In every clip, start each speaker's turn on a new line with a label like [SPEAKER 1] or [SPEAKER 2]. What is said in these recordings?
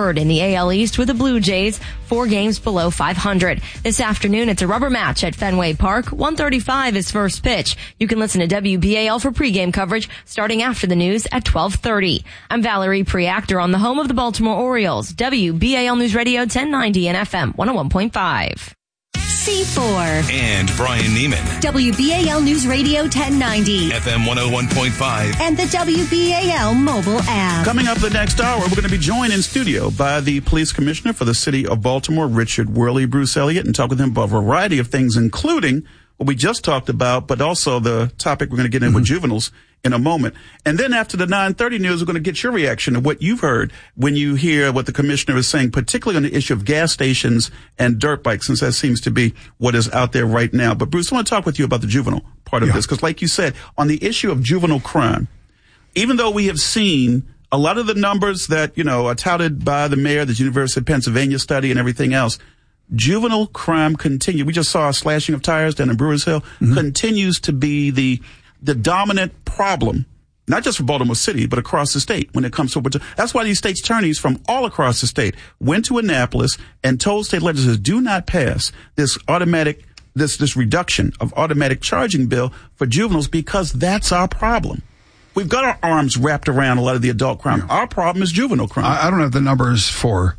[SPEAKER 1] third in the AL East with the Blue Jays, 4 games below 500. This afternoon, it's a rubber match at Fenway Park. 1:35 is first pitch. You can listen to WBAL for pregame coverage starting after the news at 12:30. I'm Valerie Preactor on the home of the Baltimore Orioles, WBAL News Radio 1090 and FM 101.5.
[SPEAKER 2] C4
[SPEAKER 3] and Brian Neiman.
[SPEAKER 2] WBAL News Radio 1090.
[SPEAKER 3] FM 101.5.
[SPEAKER 2] And the WBAL mobile app.
[SPEAKER 4] Coming up the next hour, we're going to be joined in studio by the police commissioner for the city of Baltimore, Richard Worley, Bruce Elliott, and talk with him about a variety of things, including what we just talked about, but also the topic we're going to get in with juveniles in a moment. And then after the 9:30 news, we're going to get your reaction to what you've heard when you hear what the commissioner is saying, particularly on the issue of gas stations and dirt bikes, since that seems to be what is out there right now. But Bruce, I want to talk with you about the juvenile part of this, because like you said, on the issue of juvenile crime, even though we have seen a lot of the numbers that, are touted by the mayor, the University of Pennsylvania study and everything else, juvenile crime continue. We just saw a slashing of tires down in Brewers Hill, continues to be the dominant problem, not just for Baltimore City, but across the state when it comes to, that's why these state's attorneys from all across the state went to Annapolis and told state legislators, do not pass this this reduction of automatic charging bill for juveniles, because that's our problem. We've got our arms wrapped around a lot of the adult crime. Yeah. Our problem is juvenile crime.
[SPEAKER 5] I don't have the numbers for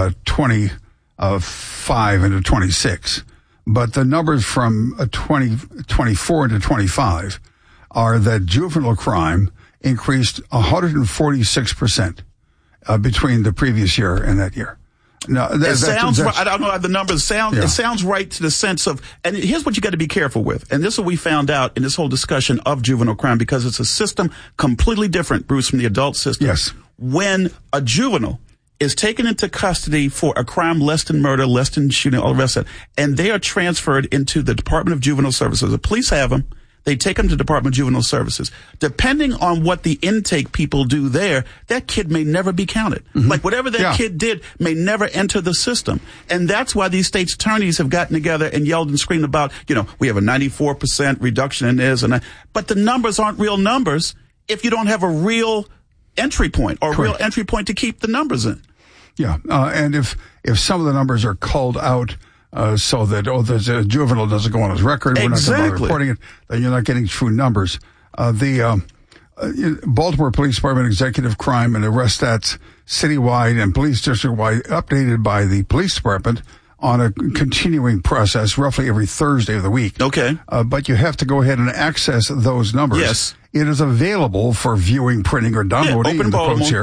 [SPEAKER 5] 25 into 26, but the numbers from 24 into 25 are that juvenile crime increased 146% between the previous year and that year. Now,
[SPEAKER 4] it sounds right. I don't know how the numbers sound. Yeah. It sounds right to the sense of, and here's what you got to be careful with. And this is what we found out in this whole discussion of juvenile crime, because it's a system completely different, Bruce, from the adult system.
[SPEAKER 5] Yes.
[SPEAKER 4] When a juvenile is taken into custody for a crime less than murder, less than shooting, all the rest of it, and they are transferred into the Department of Juvenile Services. The police have them. They take them to the Department of Juvenile Services. Depending on what the intake people do there, that kid may never be counted. Like whatever that kid did may never enter the system. And that's why these state's attorneys have gotten together and yelled and screamed about, we have a 94% reduction in this and that. But the numbers aren't real numbers if you don't have a real entry point or a real entry point to keep the numbers in.
[SPEAKER 5] Yeah. And if some of the numbers are called out, so that, there's a juvenile doesn't go on his record. We're not going to be reporting it. Then you're not getting true numbers. The Baltimore Police Department Executive Crime and Arrest Stats citywide and police district-wide updated by the police department on a continuing process roughly every Thursday of the week.
[SPEAKER 4] Okay.
[SPEAKER 5] But you have to go ahead and access those numbers.
[SPEAKER 4] Yes.
[SPEAKER 5] It is available for viewing, printing, or downloading.
[SPEAKER 4] Open
[SPEAKER 5] in the quotes here.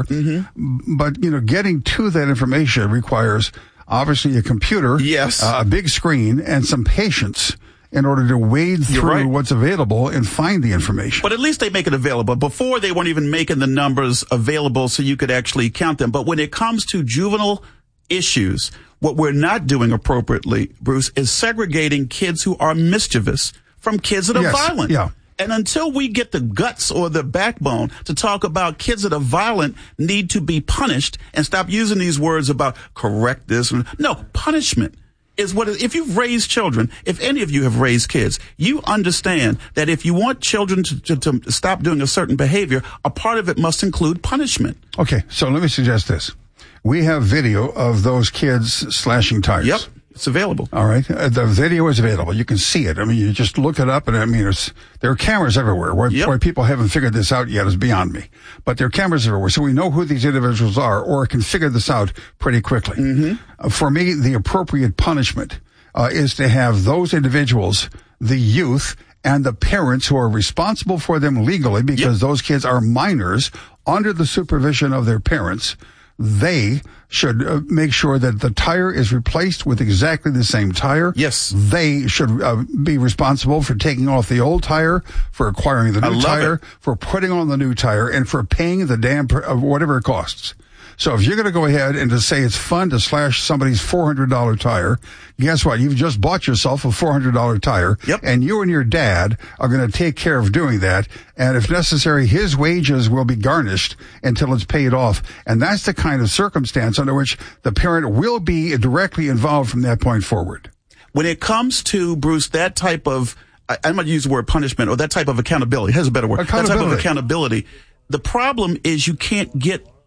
[SPEAKER 5] But, getting to that information requires obviously a computer, a big screen, and some patience in order to wade through what's available and find the information.
[SPEAKER 4] But at least they make it available. Before, they weren't even making the numbers available so you could actually count them. But when it comes to juvenile issues, what we're not doing appropriately, Bruce, is segregating kids who are mischievous from kids that are violent.
[SPEAKER 5] Yeah.
[SPEAKER 4] And until we get the guts or the backbone to talk about kids that are violent need to be punished and stop using these words about correct this. No, punishment is what, if you've raised children, if any of you have raised kids, you understand that if you want children to stop doing a certain behavior, a part of it must include punishment.
[SPEAKER 5] Okay, so let me suggest this. We have video of those kids slashing tires.
[SPEAKER 4] Yep. It's available.
[SPEAKER 5] All right. The video is available. You can see it. I mean, you just look it up, and there are cameras everywhere. Why people haven't figured this out yet is beyond me. But there are cameras everywhere, so we know who these individuals are, or can figure this out pretty quickly. For me, the appropriate punishment is to have those individuals, the youth, and the parents who are responsible for them legally, because those kids are minors under the supervision of their parents. They should make sure that the tire is replaced with exactly the same tire.
[SPEAKER 4] Yes.
[SPEAKER 5] They should be responsible for taking off the old tire, for acquiring the new tire, for putting on the new tire, and for paying the damn whatever it costs. So if you're going to go ahead and to say it's fun to slash somebody's $400 tire, guess what? You've just bought yourself a $400 tire, and you and your dad are going to take care of doing that. And if necessary, his wages will be garnished until it's paid off. And that's the kind of circumstance under which the parent will be directly involved from that point forward.
[SPEAKER 4] When it comes to, Bruce, that type of, I'm going to use the word punishment, or that type of accountability. Here's a better word. That type of accountability. The problem is you can't get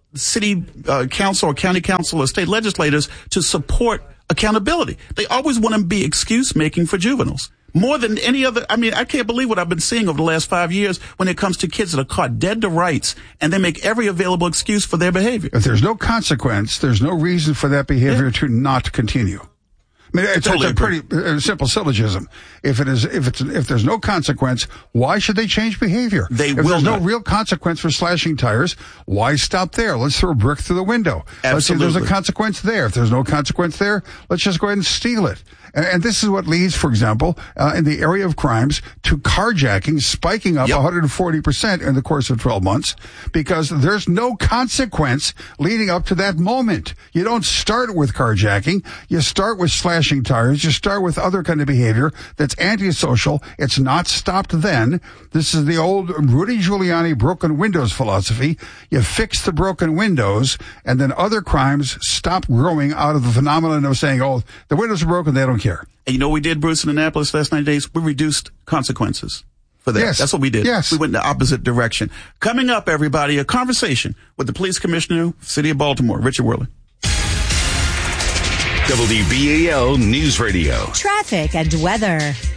[SPEAKER 4] city council or county council or state legislators to support accountability. They always want to be excuse making for juveniles. More than any other, I mean, I can't believe what I've been seeing over the last 5 years when it comes to kids that are caught dead to rights, and they make every available excuse for their behavior.
[SPEAKER 5] If there's no consequence, there's no reason for that behavior to not continue. I mean, it's a pretty simple syllogism. If there's no consequence, why should they change behavior? If there's no real consequence for slashing tires, why stop there? Let's throw a brick through the window.
[SPEAKER 4] Absolutely.
[SPEAKER 5] Let's see if there's a consequence there. If there's no consequence there, let's just go ahead and steal it. And this is what leads, for example, in the area of crimes, to carjacking spiking up 140% in the course of 12 months, because there's no consequence leading up to that moment. You don't start with carjacking. You start with slashing tires. You start with other kind of behavior that's antisocial. It's not stopped then. This is the old Rudy Giuliani broken windows philosophy. You fix the broken windows, and then other crimes stop growing out of the phenomenon of saying, oh, the windows are broken, they don't care.
[SPEAKER 4] And you know what we did, Bruce, in Annapolis last 90 days? We reduced consequences for that.
[SPEAKER 5] Yes.
[SPEAKER 4] That's what we did.
[SPEAKER 5] Yes.
[SPEAKER 4] We went in the opposite direction. Coming up, everybody, a conversation with the police commissioner, City of Baltimore, Richard Worley.
[SPEAKER 3] WBAL News Radio.
[SPEAKER 2] Traffic and weather.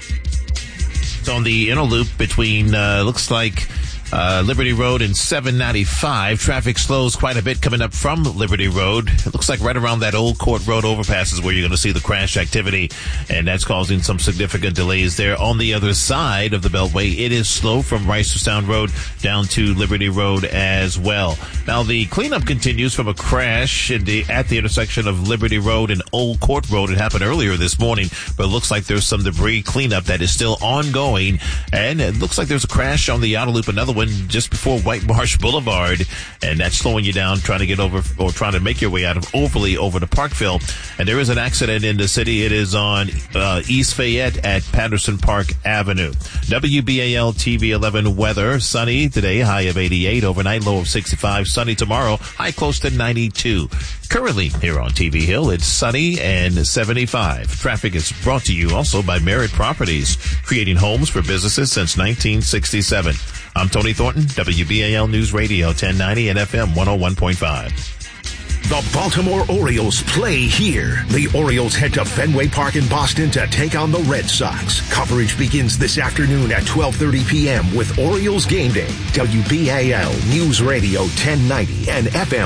[SPEAKER 6] It's on the inner loop between, looks like, Liberty Road and 795. Traffic slows quite a bit coming up from Liberty Road. It looks like right around that Old Court Road overpass is where you're going to see the crash activity, and that's causing some significant delays there. On the other side of the Beltway, it is slow from Reisterstown Road down to Liberty Road as well. Now, the cleanup continues from a crash at the intersection of Liberty Road and Old Court Road. It happened earlier this morning, but it looks like there's some debris cleanup that is still ongoing, and it looks like there's a crash on the outer loop, another one just before White Marsh Boulevard, and that's slowing you down trying to get over or trying to make your way out of Overly over to Parkville. And there is an accident in the city. It is on East Fayette at Patterson Park Avenue. WBAL TV 11 weather. Sunny today, high of 88. Overnight, low of 65. Sunny tomorrow, high close to 92. Currently here on TV Hill, it's sunny and 75. Traffic is brought to you also by Merritt Properties, creating homes for businesses since 1967. I'm Tony Thornton, WBAL News Radio 1090 and FM 101.5.
[SPEAKER 7] The Baltimore Orioles play here. The Orioles head to Fenway Park in Boston to take on the Red Sox. Coverage begins this afternoon at 12:30 p.m. with Orioles Game Day. WBAL News Radio 1090 and FM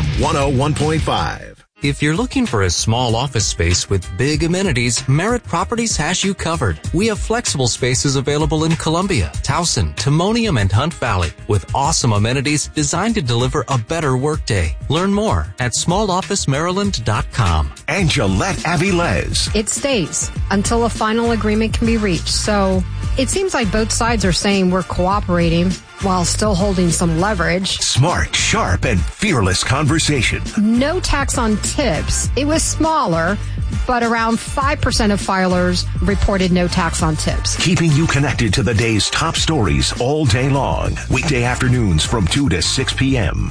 [SPEAKER 7] 101.5.
[SPEAKER 8] If you're looking for a small office space with big amenities, Merritt Properties has you covered. We have flexible spaces available in Columbia, Towson, Timonium, and Hunt Valley with awesome amenities designed to deliver a better workday. Learn more at smallofficemaryland.com.
[SPEAKER 7] And Gillette Avilés.
[SPEAKER 9] It stays until a final agreement can be reached. So it seems like both sides are saying we're cooperating while still holding some leverage.
[SPEAKER 7] Smart, sharp, and fearless conversation.
[SPEAKER 9] No tax on tips. It was smaller, but around 5% of filers reported no tax on tips.
[SPEAKER 7] Keeping you connected to the day's top stories all day long. Weekday afternoons from 2 to 6 p.m.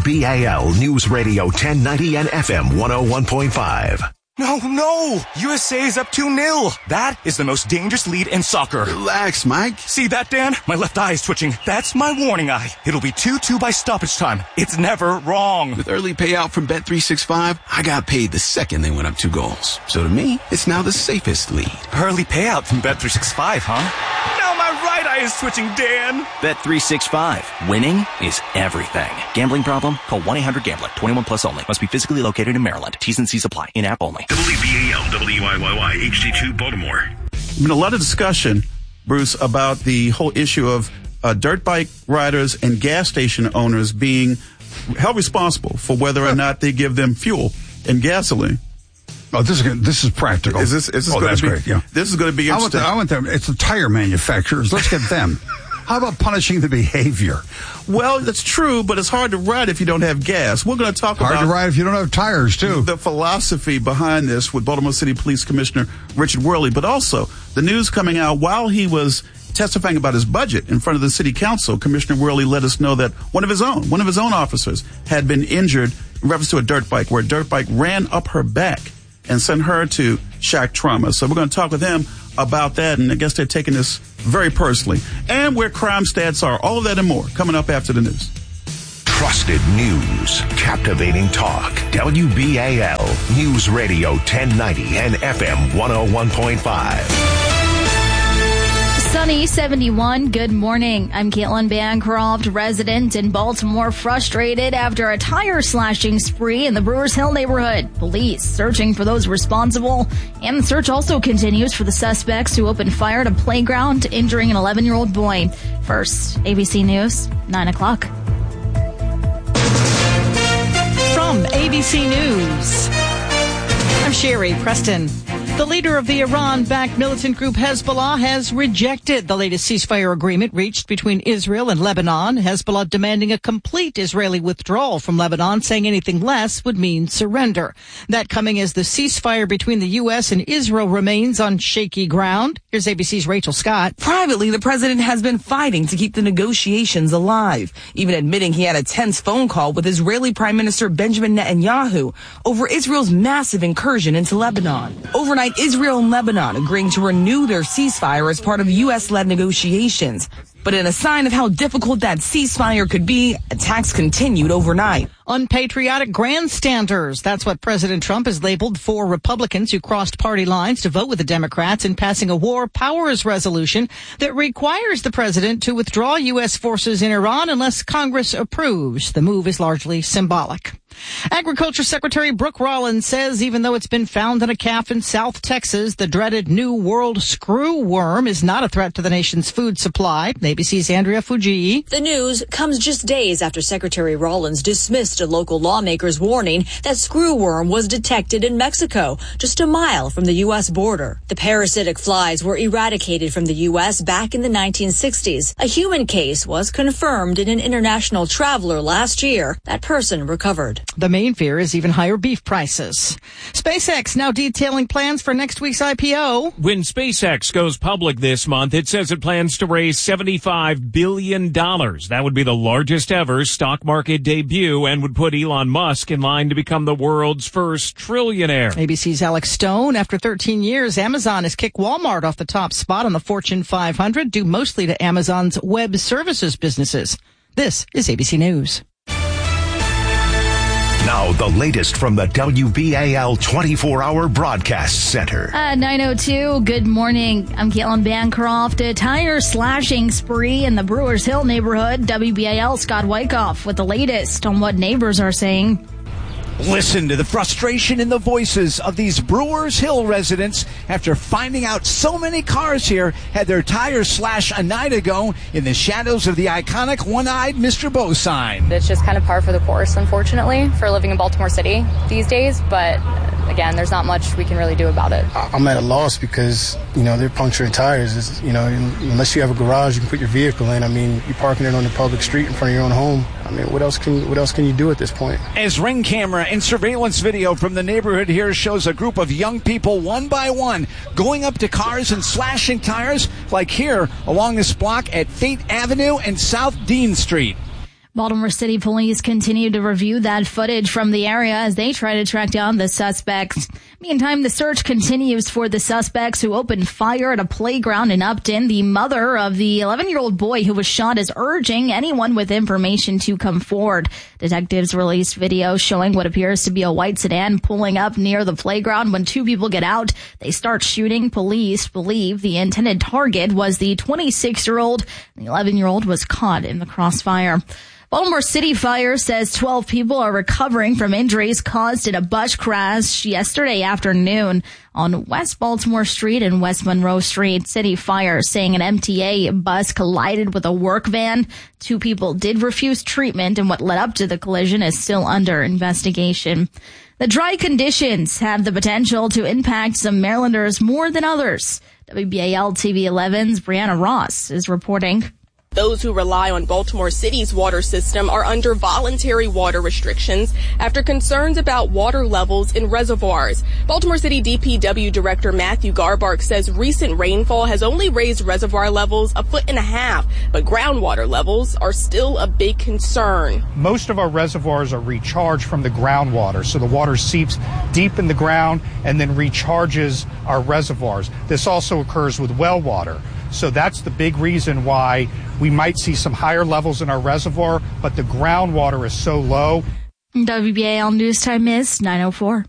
[SPEAKER 7] WBAL News Radio 1090 and FM 101.5.
[SPEAKER 10] No! USA is up 2-0. That is the most dangerous lead in soccer.
[SPEAKER 11] Relax, Mike.
[SPEAKER 10] See that, Dan? My left eye is twitching. That's my warning eye. It'll be 2-2 by stoppage time. It's never wrong.
[SPEAKER 11] With early payout from Bet365, I got paid the second they went up 2 goals. So to me, it's now the safest lead.
[SPEAKER 10] Early payout from Bet365, huh? Now my right eye is twitching, Dan.
[SPEAKER 12] Bet365. Winning is everything. Gambling problem? Call 1-800-GAMBLER. 21 plus only. Must be physically located in Maryland. T's and C's apply. In-app only.
[SPEAKER 3] WBAL, WYYY, HD2 Baltimore.
[SPEAKER 4] There's been a lot of discussion, Bruce, about the whole issue of dirt bike riders and gas station owners being held responsible for whether or not they give them fuel and gasoline.
[SPEAKER 5] Oh, this is practical.
[SPEAKER 4] Is this
[SPEAKER 5] oh, that's great, yeah.
[SPEAKER 4] This is going to be interesting.
[SPEAKER 5] I want them. It's the tire manufacturers. Let's get them. How about punishing the behavior?
[SPEAKER 4] Well, that's true, but it's hard to ride if you don't have gas. We're going to talk about...
[SPEAKER 5] Hard to ride if you don't have tires, too.
[SPEAKER 4] The philosophy behind this with Baltimore City Police Commissioner Richard Worley, but also the news coming out while he was testifying about his budget in front of the city council. Commissioner Worley let us know that one of his own officers had been injured in reference to a dirt bike, where a dirt bike ran up her back and sent her to shock trauma. So we're going to talk with him about that, and I guess they're taking this very personally. And where crime stats are. All of that and more coming up after the news.
[SPEAKER 7] Trusted news. Captivating talk. WBAL News Radio 1090 and FM 101.5.
[SPEAKER 13] Sunny 71. Good morning. I'm Caitlin Bancroft, resident in Baltimore, frustrated after a tire slashing spree in the Brewers Hill neighborhood. Police searching for those responsible, and the search also continues for the suspects who opened fire at a playground, injuring an 11-year-old boy. First, ABC News, 9 o'clock.
[SPEAKER 14] From ABC News, I'm Sherry Preston. The leader of the Iran-backed militant group Hezbollah has rejected the latest ceasefire agreement reached between Israel and Lebanon. Hezbollah demanding a complete Israeli withdrawal from Lebanon, saying anything less would mean surrender. That coming as the ceasefire between the U.S. and Israel remains on shaky ground. Here's ABC's Rachel Scott.
[SPEAKER 15] Privately, the president has been fighting to keep the negotiations alive, even admitting he had a tense phone call with Israeli Prime Minister Benjamin Netanyahu over Israel's massive incursion into Lebanon. Overnight, Israel and Lebanon agreeing to renew their ceasefire as part of U.S.-led negotiations. But in a sign of how difficult that ceasefire could be, attacks continued overnight.
[SPEAKER 14] Unpatriotic grandstanders. That's what President Trump has labeled 4 Republicans who crossed party lines to vote with the Democrats in passing a war powers resolution that requires the president to withdraw U.S. forces in Iran unless Congress approves. The move is largely symbolic. Agriculture Secretary Brooke Rollins says even though it's been found in a calf in South Texas, the dreaded New World screw worm is not a threat to the nation's food supply. ABC's Andrea Fujii.
[SPEAKER 16] The news comes just days after Secretary Rollins dismissed a local lawmaker's warning that screw worm was detected in Mexico, just a mile from the U.S. border. The parasitic flies were eradicated from the U.S. back in the 1960s. A human case was confirmed in an international traveler last year. That person recovered.
[SPEAKER 14] The main fear is even higher beef prices. SpaceX now detailing plans for next week's IPO.
[SPEAKER 17] When SpaceX goes public this month, it says it plans to raise $75 billion. That would be the largest ever stock market debut and would put Elon Musk in line to become the world's first trillionaire.
[SPEAKER 14] ABC's Alex Stone. After 13 years, Amazon has kicked Walmart off the top spot on the Fortune 500, due mostly to Amazon's web services businesses. This is ABC News.
[SPEAKER 7] Now, the latest from the WBAL 24-hour broadcast center.
[SPEAKER 13] 9:02, good morning. I'm Caitlin Bancroft. A tire slashing spree in the Brewers Hill neighborhood. WBAL Scott Wyckoff with the latest on what neighbors are saying.
[SPEAKER 18] Listen to the frustration in the voices of these Brewers Hill residents after finding out so many cars here had their tires slashed a night ago in the shadows of the iconic one-eyed Mr. Bo sign.
[SPEAKER 19] It's just kind of par for the course, unfortunately, for living in Baltimore City these days. But again, there's not much we can really do about it.
[SPEAKER 20] I'm at a loss because, they're puncturing tires. It's, unless you have a garage you can put your vehicle in. I mean, you're parking it on the public street in front of your own home. I mean, what else can you do at this point?
[SPEAKER 18] As Ring camera and surveillance video from the neighborhood here shows a group of young people one by one going up to cars and slashing tires, like here along this block at Fate Avenue and South Dean Street.
[SPEAKER 13] Baltimore City Police continue to review that footage from the area as they try to track down the suspects. Meantime, the search continues for the suspects who opened fire at a playground in Upton. The mother of the 11-year-old boy who was shot is urging anyone with information to come forward. Detectives released video showing what appears to be a white sedan pulling up near the playground. When 2 people get out, they start shooting. Police believe the intended target was the 26-year-old. The 11-year-old was caught in the crossfire. Baltimore City Fire says 12 people are recovering from injuries caused in a bus crash yesterday afternoon on West Baltimore Street and West Monroe Street. City Fire saying an MTA bus collided with a work van. 2 people did refuse treatment, and what led up to the collision is still under investigation. The dry conditions have the potential to impact some Marylanders more than others. WBAL TV 11's Brianna Ross is reporting.
[SPEAKER 21] Those who rely on Baltimore City's water system are under voluntary water restrictions after concerns about water levels in reservoirs. Baltimore City DPW Director Matthew Garbark says recent rainfall has only raised reservoir levels 1.5 feet, but groundwater levels are still a big concern.
[SPEAKER 22] Most of our reservoirs are recharged from the groundwater, so the water seeps deep in the ground and then recharges our reservoirs. This also occurs with well water. So that's the big reason why we might see some higher levels in our reservoir, but the groundwater is so low.
[SPEAKER 13] WBAL News Time is 9:04.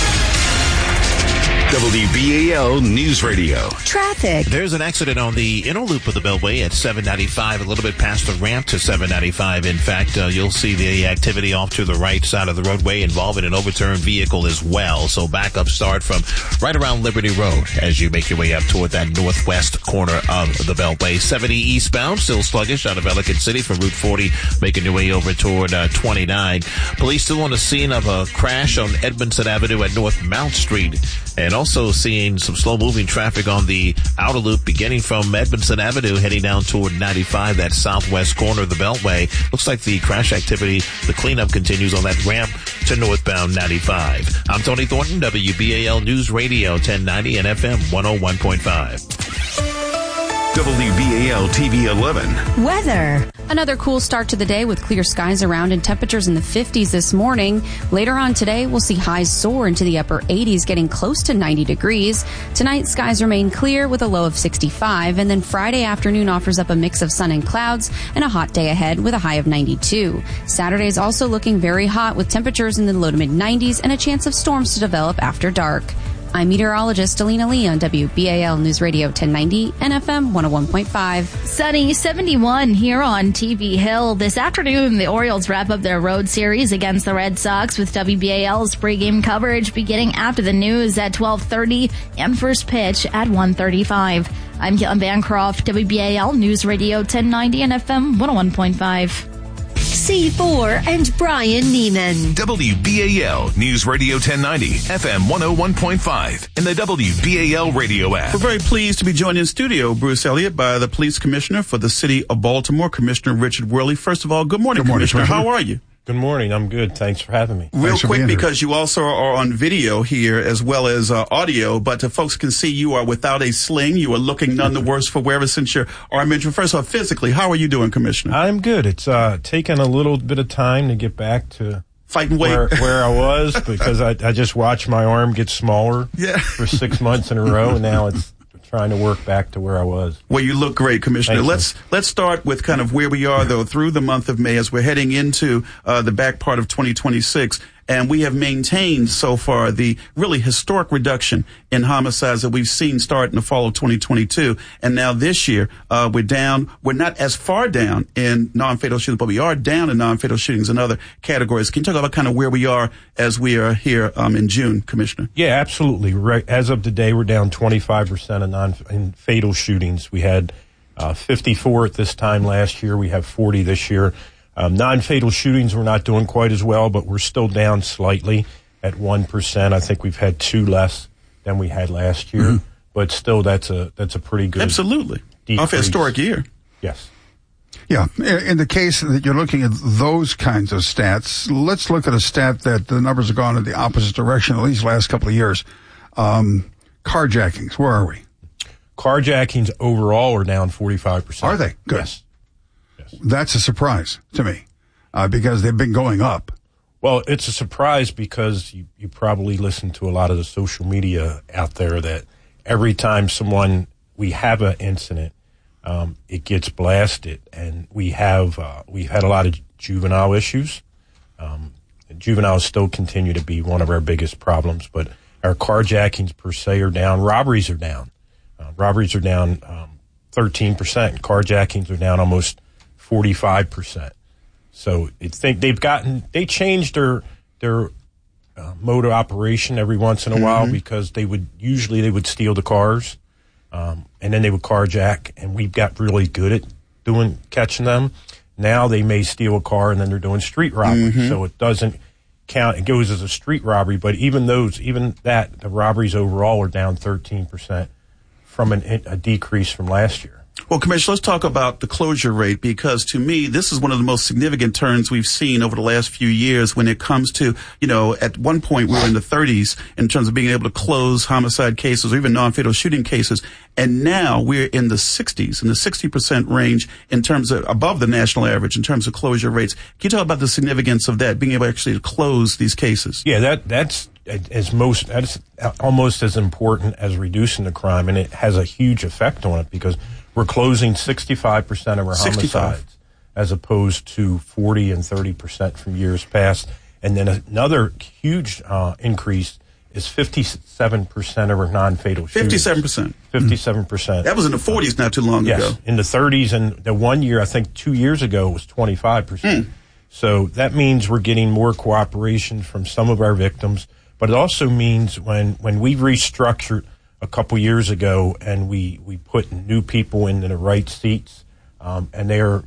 [SPEAKER 3] WBAL News Radio.
[SPEAKER 13] Traffic.
[SPEAKER 6] There's an accident on the inner loop of the Beltway at 795, a little bit past the ramp to 795. In fact, you'll see the activity off to the right side of the roadway involving an overturned vehicle as well. So backup start from right around Liberty Road as you make your way up toward that northwest corner of the Beltway. 70 eastbound, still sluggish out of Ellicott City from Route 40, making your way over toward 29. Police still on the scene of a crash on Edmondson Avenue at North Mount Street. And also seeing some slow-moving traffic on the outer loop beginning from Edmondson Avenue heading down toward 95, that southwest corner of the Beltway. Looks like the crash activity, the cleanup continues on that ramp to northbound 95. I'm Tony Thornton, WBAL News Radio 1090 and FM 101.5.
[SPEAKER 3] WBAL TV 11.
[SPEAKER 1] Weather. Another cool start to the day with clear skies around and temperatures in the 50s this morning. Later on today, we'll see highs soar into the upper 80s, getting close to 90 degrees. Tonight, skies remain clear with a low of 65, and then Friday afternoon offers up a mix of sun and clouds and a hot day ahead with a high of 92. Saturday is also looking very hot with temperatures in the low to mid 90s and a chance of storms to develop after dark. I'm meteorologist Alina Lee on WBAL News Radio 1090 and FM 101.5.
[SPEAKER 13] Sunny 71 here on TV Hill. This afternoon, the Orioles wrap up their road series against the Red Sox with WBAL's pregame coverage beginning after the news at 12:30 and first pitch at 1:35. I'm Caitlin Bancroft, WBAL News Radio 1090 and FM 101.5.
[SPEAKER 1] C4 and Brian Neiman.
[SPEAKER 3] WBAL News Radio 1090, FM 101.5, and the WBAL radio app.
[SPEAKER 4] We're very pleased to be joined in studio, Bruce Elliott, by the Police Commissioner for the City of Baltimore, Commissioner Richard Worley. First of all, good morning, Commissioner. How are you?
[SPEAKER 2] Good morning. I'm good. Thanks for having me.
[SPEAKER 4] Real quick, because you also are on video here as well as audio, but folks can see you are without a sling. You are looking none the worse for wear since your arm injury. First of all, physically, how are you doing, Commissioner?
[SPEAKER 2] I'm good. It's taken a little bit of time to get back to
[SPEAKER 4] fighting weight
[SPEAKER 2] where I was because I just watched my arm get smaller for 6 months in a row, and now it's trying to work back to where I was.
[SPEAKER 4] Well, you look great, Commissioner. Let's start with kind of where we are, though, through the month of May as we're heading into the back part of 2026. And we have maintained so far the really historic reduction in homicides that we've seen start in the fall of 2022. And now this year, we're down. We're not as far down in non-fatal shootings, but we are down in non-fatal shootings in other categories. Can you talk about kind of where we are as we are here in June, Commissioner?
[SPEAKER 2] Yeah, absolutely. Right. As of today, we're down 25% in fatal shootings. We had 54 at this time last year. We have 40 this year. Non-fatal shootings, we're not doing quite as well, but we're still down slightly at 1%. I think we've had 2 less than we had last year, mm-hmm. But still, that's a pretty good
[SPEAKER 4] absolutely
[SPEAKER 2] decrease.
[SPEAKER 4] Off a historic year.
[SPEAKER 2] Yes.
[SPEAKER 5] Yeah. In the case that you're looking at those kinds of stats, let's look at a stat that the numbers have gone in the opposite direction at least the last couple of years. Carjackings, where are we?
[SPEAKER 2] Carjackings overall are down 45%.
[SPEAKER 5] Are they? Good.
[SPEAKER 2] Yes.
[SPEAKER 5] That's a surprise to me because they've been going up.
[SPEAKER 2] Well, it's a surprise because you probably listen to a lot of the social media out there that every time we have an incident, it gets blasted. And we've had a lot of juvenile issues. Juveniles still continue to be one of our biggest problems, but our carjackings per se are down. Robberies are down. Robberies are down 13%. Carjackings are down almost 45%. So they changed their mode of operation every once in a while because they would steal the cars, and then they would carjack, and we got really good at catching them. Now they may steal a car and then they're doing street robbery, so it doesn't count. It goes as a street robbery, but the robberies overall are down 13% from a decrease from last year.
[SPEAKER 4] Well, Commissioner, let's talk about the closure rate, because to me, this is one of the most significant turns we've seen over the last few years when it comes to, at one point we were in the 30s in terms of being able to close homicide cases or even non-fatal shooting cases. And now we're in the 60s, in the 60% range in terms of above the national average in terms of closure rates. Can you talk about the significance of that, being able actually to close these cases?
[SPEAKER 2] Yeah, that's almost as important as reducing the crime, and it has a huge effect on it because We're closing 65% of our
[SPEAKER 4] 65.
[SPEAKER 2] homicides, as opposed to 40 and 30% from years past. And then another huge increase is 57% of our non-fatal shootings.
[SPEAKER 4] 57%.
[SPEAKER 2] 57%.
[SPEAKER 4] That was in the 40s not too long
[SPEAKER 2] yes,
[SPEAKER 4] ago.
[SPEAKER 2] in the 30s, and the 1 year, I think 2 years ago, it was 25%. So that means we're getting more cooperation from some of our victims, but it also means when we restructured a couple years ago and we put new people into the right seats, and they're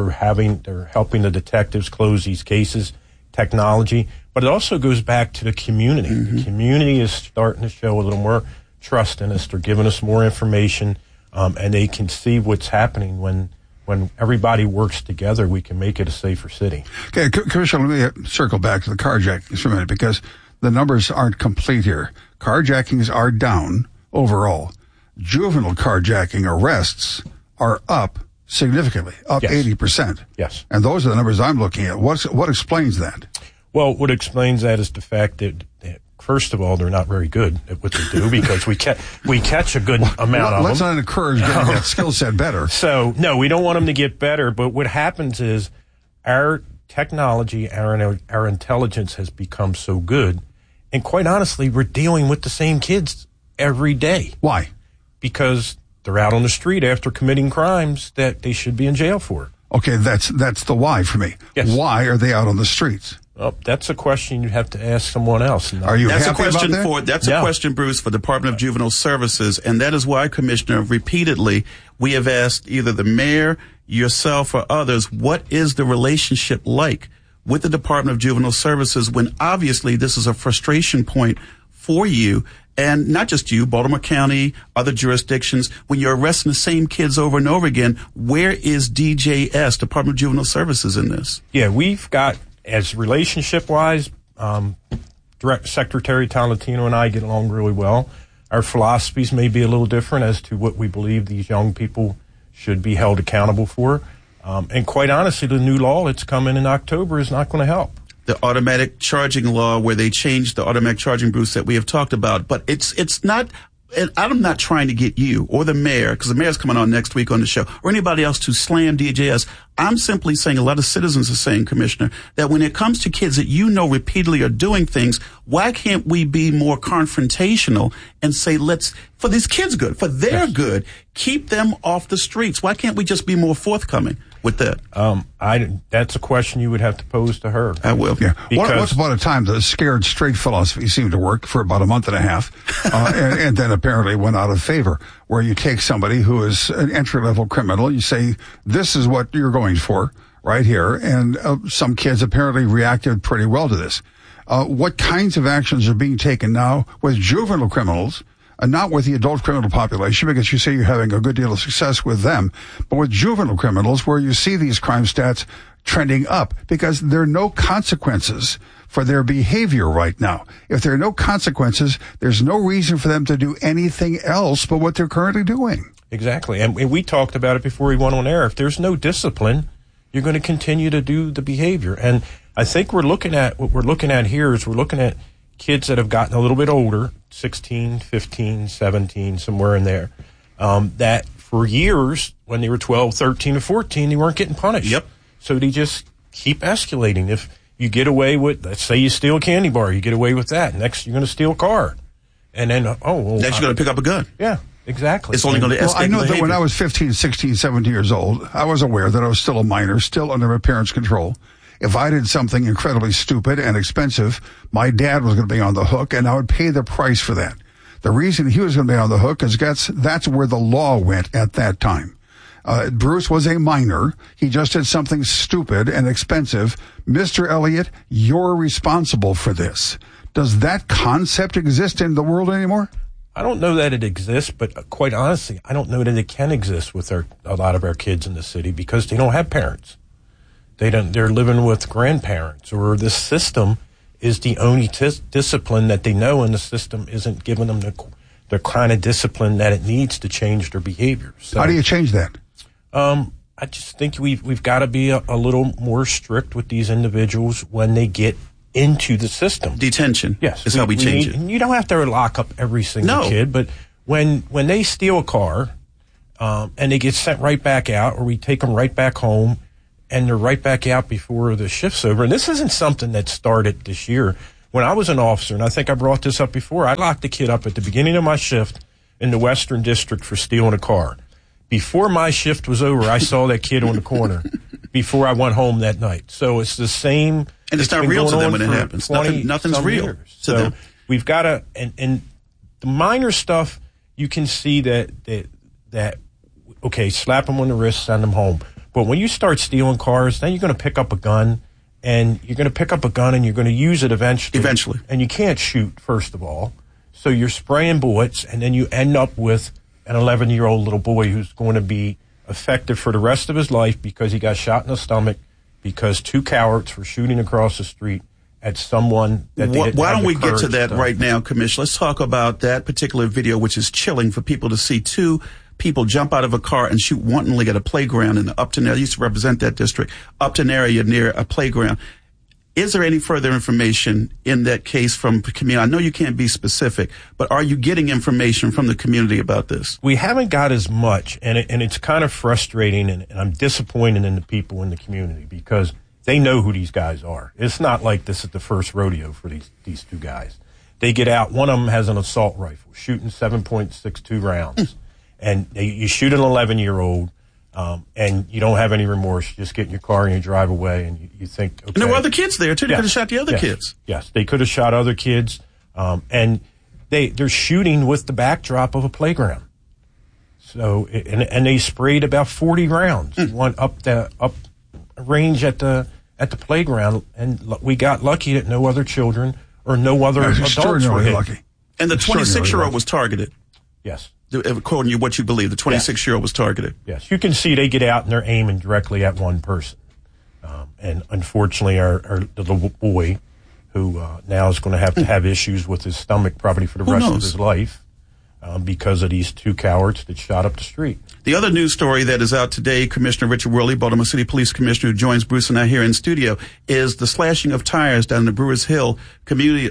[SPEAKER 2] helping the detectives close these cases, technology, but it also goes back to the community. The community is starting to show a little more trust in us. They're giving us more information, and they can see what's happening when everybody works together. We can make it a safer city.
[SPEAKER 5] Okay, Commissioner, let me circle back to the carjackings for a minute, because the numbers aren't complete here. Carjackings are down overall. Juvenile carjacking arrests are up significantly, up 80%.
[SPEAKER 2] Yes.
[SPEAKER 5] And those are the numbers I'm looking at. What explains that?
[SPEAKER 2] Well, what explains that is the fact that first of all, they're not very good at what they do, because we catch a good amount of them.
[SPEAKER 5] Let's not encourage getting that skill set better.
[SPEAKER 2] So, no, we don't want them to get better, but what happens is our technology, our intelligence has become so good, and quite honestly, we're dealing with the same kids every day.
[SPEAKER 5] Why?
[SPEAKER 2] Because they're out on the street after committing crimes that they should be in jail for.
[SPEAKER 5] Okay, that's the why for me.
[SPEAKER 2] Yes.
[SPEAKER 5] Why are they out on the streets?
[SPEAKER 2] Well, that's a question you have to ask someone else.
[SPEAKER 5] Are you
[SPEAKER 4] that's
[SPEAKER 5] happy
[SPEAKER 4] a question
[SPEAKER 5] about that?
[SPEAKER 4] for that's a question, Bruce, for Department of Juvenile Services, and that is why, Commissioner, repeatedly we have asked either the mayor, yourself, or others, what is the relationship like with the Department of Juvenile Services, when obviously this is a frustration point for you, and not just you, Baltimore County, other jurisdictions, when you're arresting the same kids over and over again. Where is DJS, Department of Juvenile Services, in this?
[SPEAKER 2] Yeah, we've got, as relationship-wise, Direct Secretary Tolentino and I get along really well. Our philosophies may be a little different as to what we believe these young people should be held accountable for. And quite honestly, the new law that's coming in October is not going to help.
[SPEAKER 4] The automatic charging law, where they changed the automatic charging, Bruce, that we have talked about. But it's not, and I'm not trying to get you or the mayor, because the mayor's coming on next week on the show, or anybody else to slam DJS. I'm simply saying, a lot of citizens are saying, Commissioner, that when it comes to kids that you know repeatedly are doing things, why can't we be more confrontational and say, let's, for these kids' good, for their good, keep them off the streets? Why can't we just be more forthcoming with that?
[SPEAKER 2] That's a question you would have to pose to her.
[SPEAKER 4] I will.
[SPEAKER 5] Yeah. Once upon a time, the scared straight philosophy seemed to work for about a month and a half, and then apparently went out of favor, where you take somebody who is an entry-level criminal, you say, this is what you're going for right here, and some kids apparently reacted pretty well to this. What kinds of actions are being taken now with juvenile criminals, and not with the adult criminal population, because you say you're having a good deal of success with them, but with juvenile criminals, where you see these crime stats trending up, because there are no consequences for their behavior right now. If there are no consequences, there's no reason for them to do anything else but what they're currently doing.
[SPEAKER 2] Exactly. And we talked about it before we went on air. If there's no discipline, you're going to continue to do the behavior. And I think what we're looking at here is we're looking at kids that have gotten a little bit older, 16, 15, 17, somewhere in there, that for years, when they were 12, 13, or 14, they weren't getting punished.
[SPEAKER 4] Yep.
[SPEAKER 2] So they just keep escalating. If you get away with, let's say you steal a candy bar, you get away with that. Next, you're going to steal a car. And then, next
[SPEAKER 4] you're going to pick up a gun.
[SPEAKER 2] Yeah, exactly.
[SPEAKER 4] It's only going to escalate.
[SPEAKER 5] Well, I know that when I was 15, 16, 17 years old, I was aware that I was still a minor, still under my parents' control. If I did something incredibly stupid and expensive, my dad was going to be on the hook, and I would pay the price for that. The reason he was going to be on the hook is that's where the law went at that time. Bruce was a minor. He just did something stupid and expensive. Mr. Elliott, you're responsible for this. Does that concept exist in the world anymore?
[SPEAKER 2] I don't know that it exists, but quite honestly, I don't know that it can exist with a lot of our kids in the city, because they don't have parents. They're living with grandparents, or the system is the only discipline that they know, and the system isn't giving them the kind of discipline that it needs to change their behavior. So,
[SPEAKER 5] how do you change that?
[SPEAKER 2] I just think we've got to be a little more strict with these individuals when they get into the system.
[SPEAKER 4] Detention.
[SPEAKER 2] Yes.
[SPEAKER 4] Is how we change it.
[SPEAKER 2] You don't have to lock up every single kid, but when they steal a car, and they get sent right back out, or we take them right back home, and they're right back out before the shift's over. And this isn't something that started this year. When I was an officer, and I think I brought this up before, I locked a kid up at the beginning of my shift in the Western District for stealing a car. Before my shift was over, I saw that kid on the corner before I went home that night. So it's the same.
[SPEAKER 4] And it's not real to them when it happens. Nothing's real to them.
[SPEAKER 2] We've got to, and the minor stuff, you can see that, okay, slap them on the wrist, send them home. But when you start stealing cars, then you're going to pick up a gun, and you're going to use it eventually. And you can't shoot, first of all. So you're spraying bullets, and then you end up with an 11-year-old little boy who's going to be affected for the rest of his life because he got shot in the stomach because two cowards were shooting across the street at someone that they didn't
[SPEAKER 4] Why
[SPEAKER 2] have
[SPEAKER 4] don't we
[SPEAKER 2] the
[SPEAKER 4] get to
[SPEAKER 2] courage
[SPEAKER 4] that right now, Commissioner? Let's talk about that particular video, which is chilling for people to see. Two people jump out of a car and shoot wantonly at a playground in the Upton area. I used to represent that district, Upton area near a playground. Is there any further information in that case from the community? I know you can't be specific, but are you getting information from the community about this?
[SPEAKER 2] We haven't got as much, and it's kind of frustrating, and I'm disappointed in the people in the community because they know who these guys are. It's not like this is the first rodeo for these two guys. They get out. One of them has an assault rifle, shooting 7.62 rounds, and you shoot an 11-year-old. And you don't have any remorse. You just get in your car and you drive away, and you think, okay.
[SPEAKER 4] And there were other kids there, too. They could have shot the other kids.
[SPEAKER 2] Yes, they could have shot other kids. And they're shooting with the backdrop of a playground. So, and they sprayed about 40 rounds, one up range at the playground, and we got lucky that no other children or no other adults were hit.
[SPEAKER 5] Lucky.
[SPEAKER 4] And the 26-year-old was targeted.
[SPEAKER 2] Yes.
[SPEAKER 4] According to what you believe, the 26-year-old was targeted.
[SPEAKER 2] Yes, you can see they get out and they're aiming directly at one person. And unfortunately, the little boy, who now is going to have issues with his stomach probably for the rest of his life because of these two cowards that shot up the street.
[SPEAKER 4] The other news story that is out today, Commissioner Richard Worley, Baltimore City Police Commissioner, who joins Bruce and I here in studio, is the slashing of tires down in the Brewers Hill community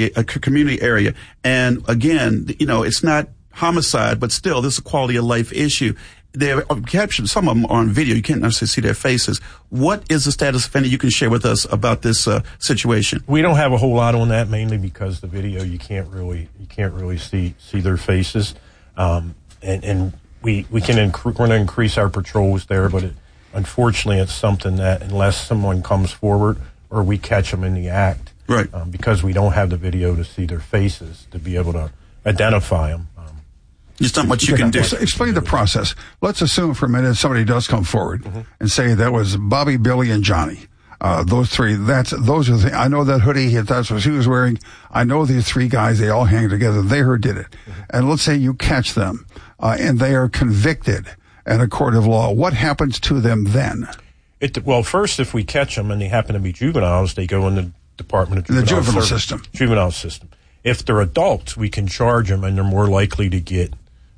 [SPEAKER 4] area. And again, it's not homicide, but still, this is a quality of life issue. They're captured. Some of them are on video. You can't necessarily see their faces. What is the status, if any, you can share with us about this situation?
[SPEAKER 2] We don't have a whole lot on that, mainly because the video you can't really see their faces. And we're going to increase our patrols there, but unfortunately, it's something that unless someone comes forward or we catch them in the act,
[SPEAKER 4] right?
[SPEAKER 2] Because we don't have the video to see their faces to be able to identify them.
[SPEAKER 4] There's not much you can do.
[SPEAKER 5] Explain the process. Let's assume for a minute somebody does come forward and say that was Bobby, Billy, and Johnny. Those three. Those are the things. I know that hoodie. That's what he was wearing. I know these three guys. They all hang together. They did it. And let's say you catch them and they are convicted in a court of law. What happens to them then?
[SPEAKER 2] Well, first, if we catch them and they happen to be juveniles, they go in the Department of Juvenile Juvenile system. If they're adults, we can charge them, and they're more likely to get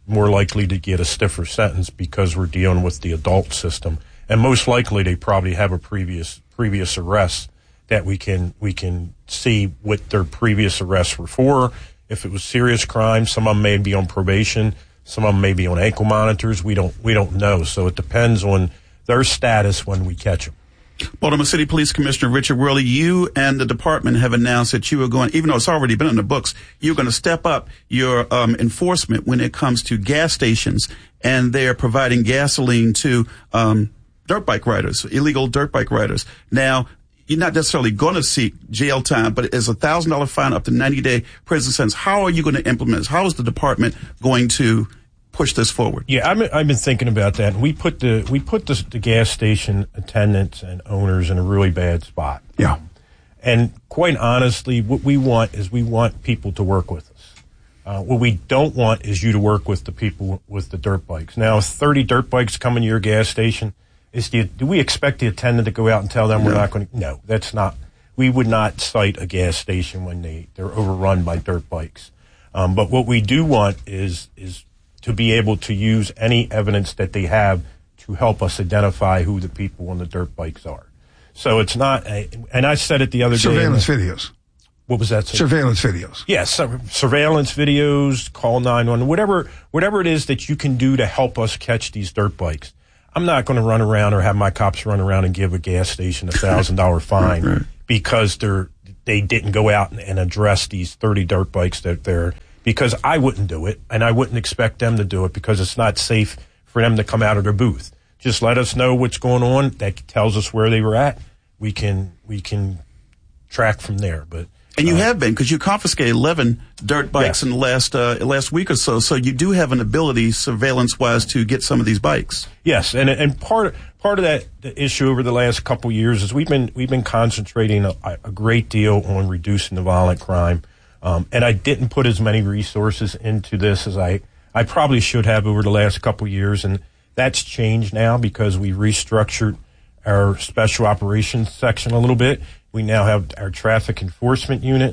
[SPEAKER 2] a stiffer sentence because we're dealing with the adult system, and most likely they probably have a previous arrest that we can see what their previous arrests were for. If it was serious crime, some of them may be on probation, some of them may be on ankle monitors. We don't know, so it depends on their status when we catch them.
[SPEAKER 4] Baltimore City Police Commissioner Richard Worley, you and the department have announced that you are going, even though it's already been in the books, you're going to step up your enforcement when it comes to gas stations, and they are providing gasoline to dirt bike riders, illegal dirt bike riders. Now, you're not necessarily going to seek jail time, but it's a $1,000 fine up to 90-day prison sentence. How are you going to implement this? How is the department going to push this forward?
[SPEAKER 2] Yeah, I've been thinking about that. We put the gas station attendants and owners in a really bad spot.
[SPEAKER 5] Yeah.
[SPEAKER 2] And quite honestly, what we want is people to work with us. What we don't want is you to work with the people with the dirt bikes. Now, if 30 dirt bikes come into your gas station, do we expect the attendant to go out and tell them we're not going to? No, that's not. We would not cite a gas station when they're overrun by dirt bikes. But what we do want is to be able to use any evidence that they have to help us identify who the people on the dirt bikes are. So it's not, and I said it the other day.
[SPEAKER 5] Surveillance videos.
[SPEAKER 2] What was that?
[SPEAKER 5] Surveillance videos.
[SPEAKER 2] Yes, surveillance videos, call 911, whatever it is that you can do to help us catch these dirt bikes. I'm not going to run around or have my cops run around and give a gas station $1,000 fine because they didn't go out and address these 30 dirt bikes that they're, because I wouldn't do it, and I wouldn't expect them to do it because it's not safe for them to come out of their booth. Just let us know what's going on. That tells us where they were at. We can track from there.
[SPEAKER 4] And you have been, because you confiscated 11 dirt bikes in the last week or so. So you do have an ability, surveillance-wise, to get some of these bikes.
[SPEAKER 2] Yes, and part of that the issue over the last couple of years is we've been concentrating a great deal on reducing the violent crime. And I didn't put as many resources into this as I probably should have over the last couple of years, and that's changed now because we restructured our special operations section a little bit. We now have our traffic enforcement unit,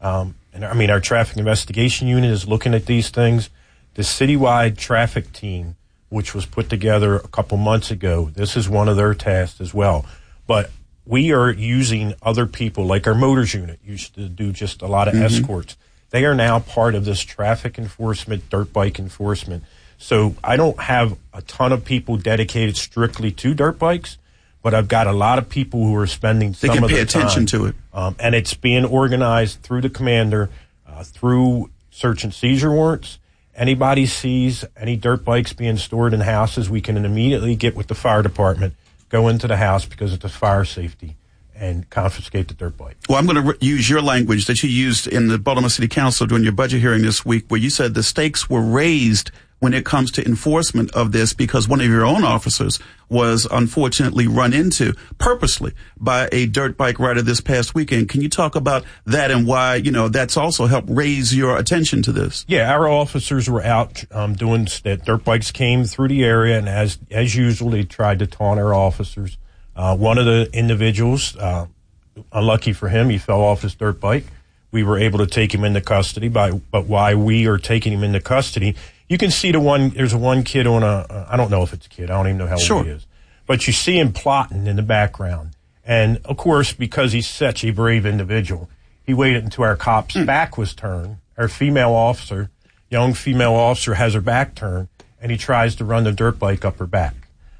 [SPEAKER 2] our traffic investigation unit is looking at these things. The citywide traffic team, which was put together a couple months ago, this is one of their tasks as well. But we are using other people, like our motors unit used to do just a lot of escorts. They are now part of this traffic enforcement, dirt bike enforcement. So I don't have a ton of people dedicated strictly to dirt bikes, but I've got a lot of people who are spending some of their time.
[SPEAKER 4] They can pay attention to it.
[SPEAKER 2] And it's being organized through the commander, through search and seizure warrants. Anybody sees any dirt bikes being stored in houses, we can immediately get with the fire department, go into the house because it's a fire safety, and confiscate the dirt bike.
[SPEAKER 4] Well, I'm going to use your language that you used in the Baltimore City Council during your budget hearing this week, where you said the stakes were raised when it comes to enforcement of this because one of your own officers was unfortunately run into purposely by a dirt bike rider this past weekend. Can you talk about that and why, that's also helped raise your attention to this?
[SPEAKER 2] Yeah, our officers were out doing that. Dirt bikes came through the area, and as usual, they tried to taunt our officers. One of the individuals, unlucky for him, he fell off his dirt bike. We were able to take him into custody. But why we are taking him into custody, you can see there's one kid on I don't know if it's a kid, I don't even know how old he is. But you see him plotting in the background. And, of course, because he's such a brave individual, he waited until our cop's back was turned. Our young female officer has her back turned, and he tries to run the dirt bike up her back.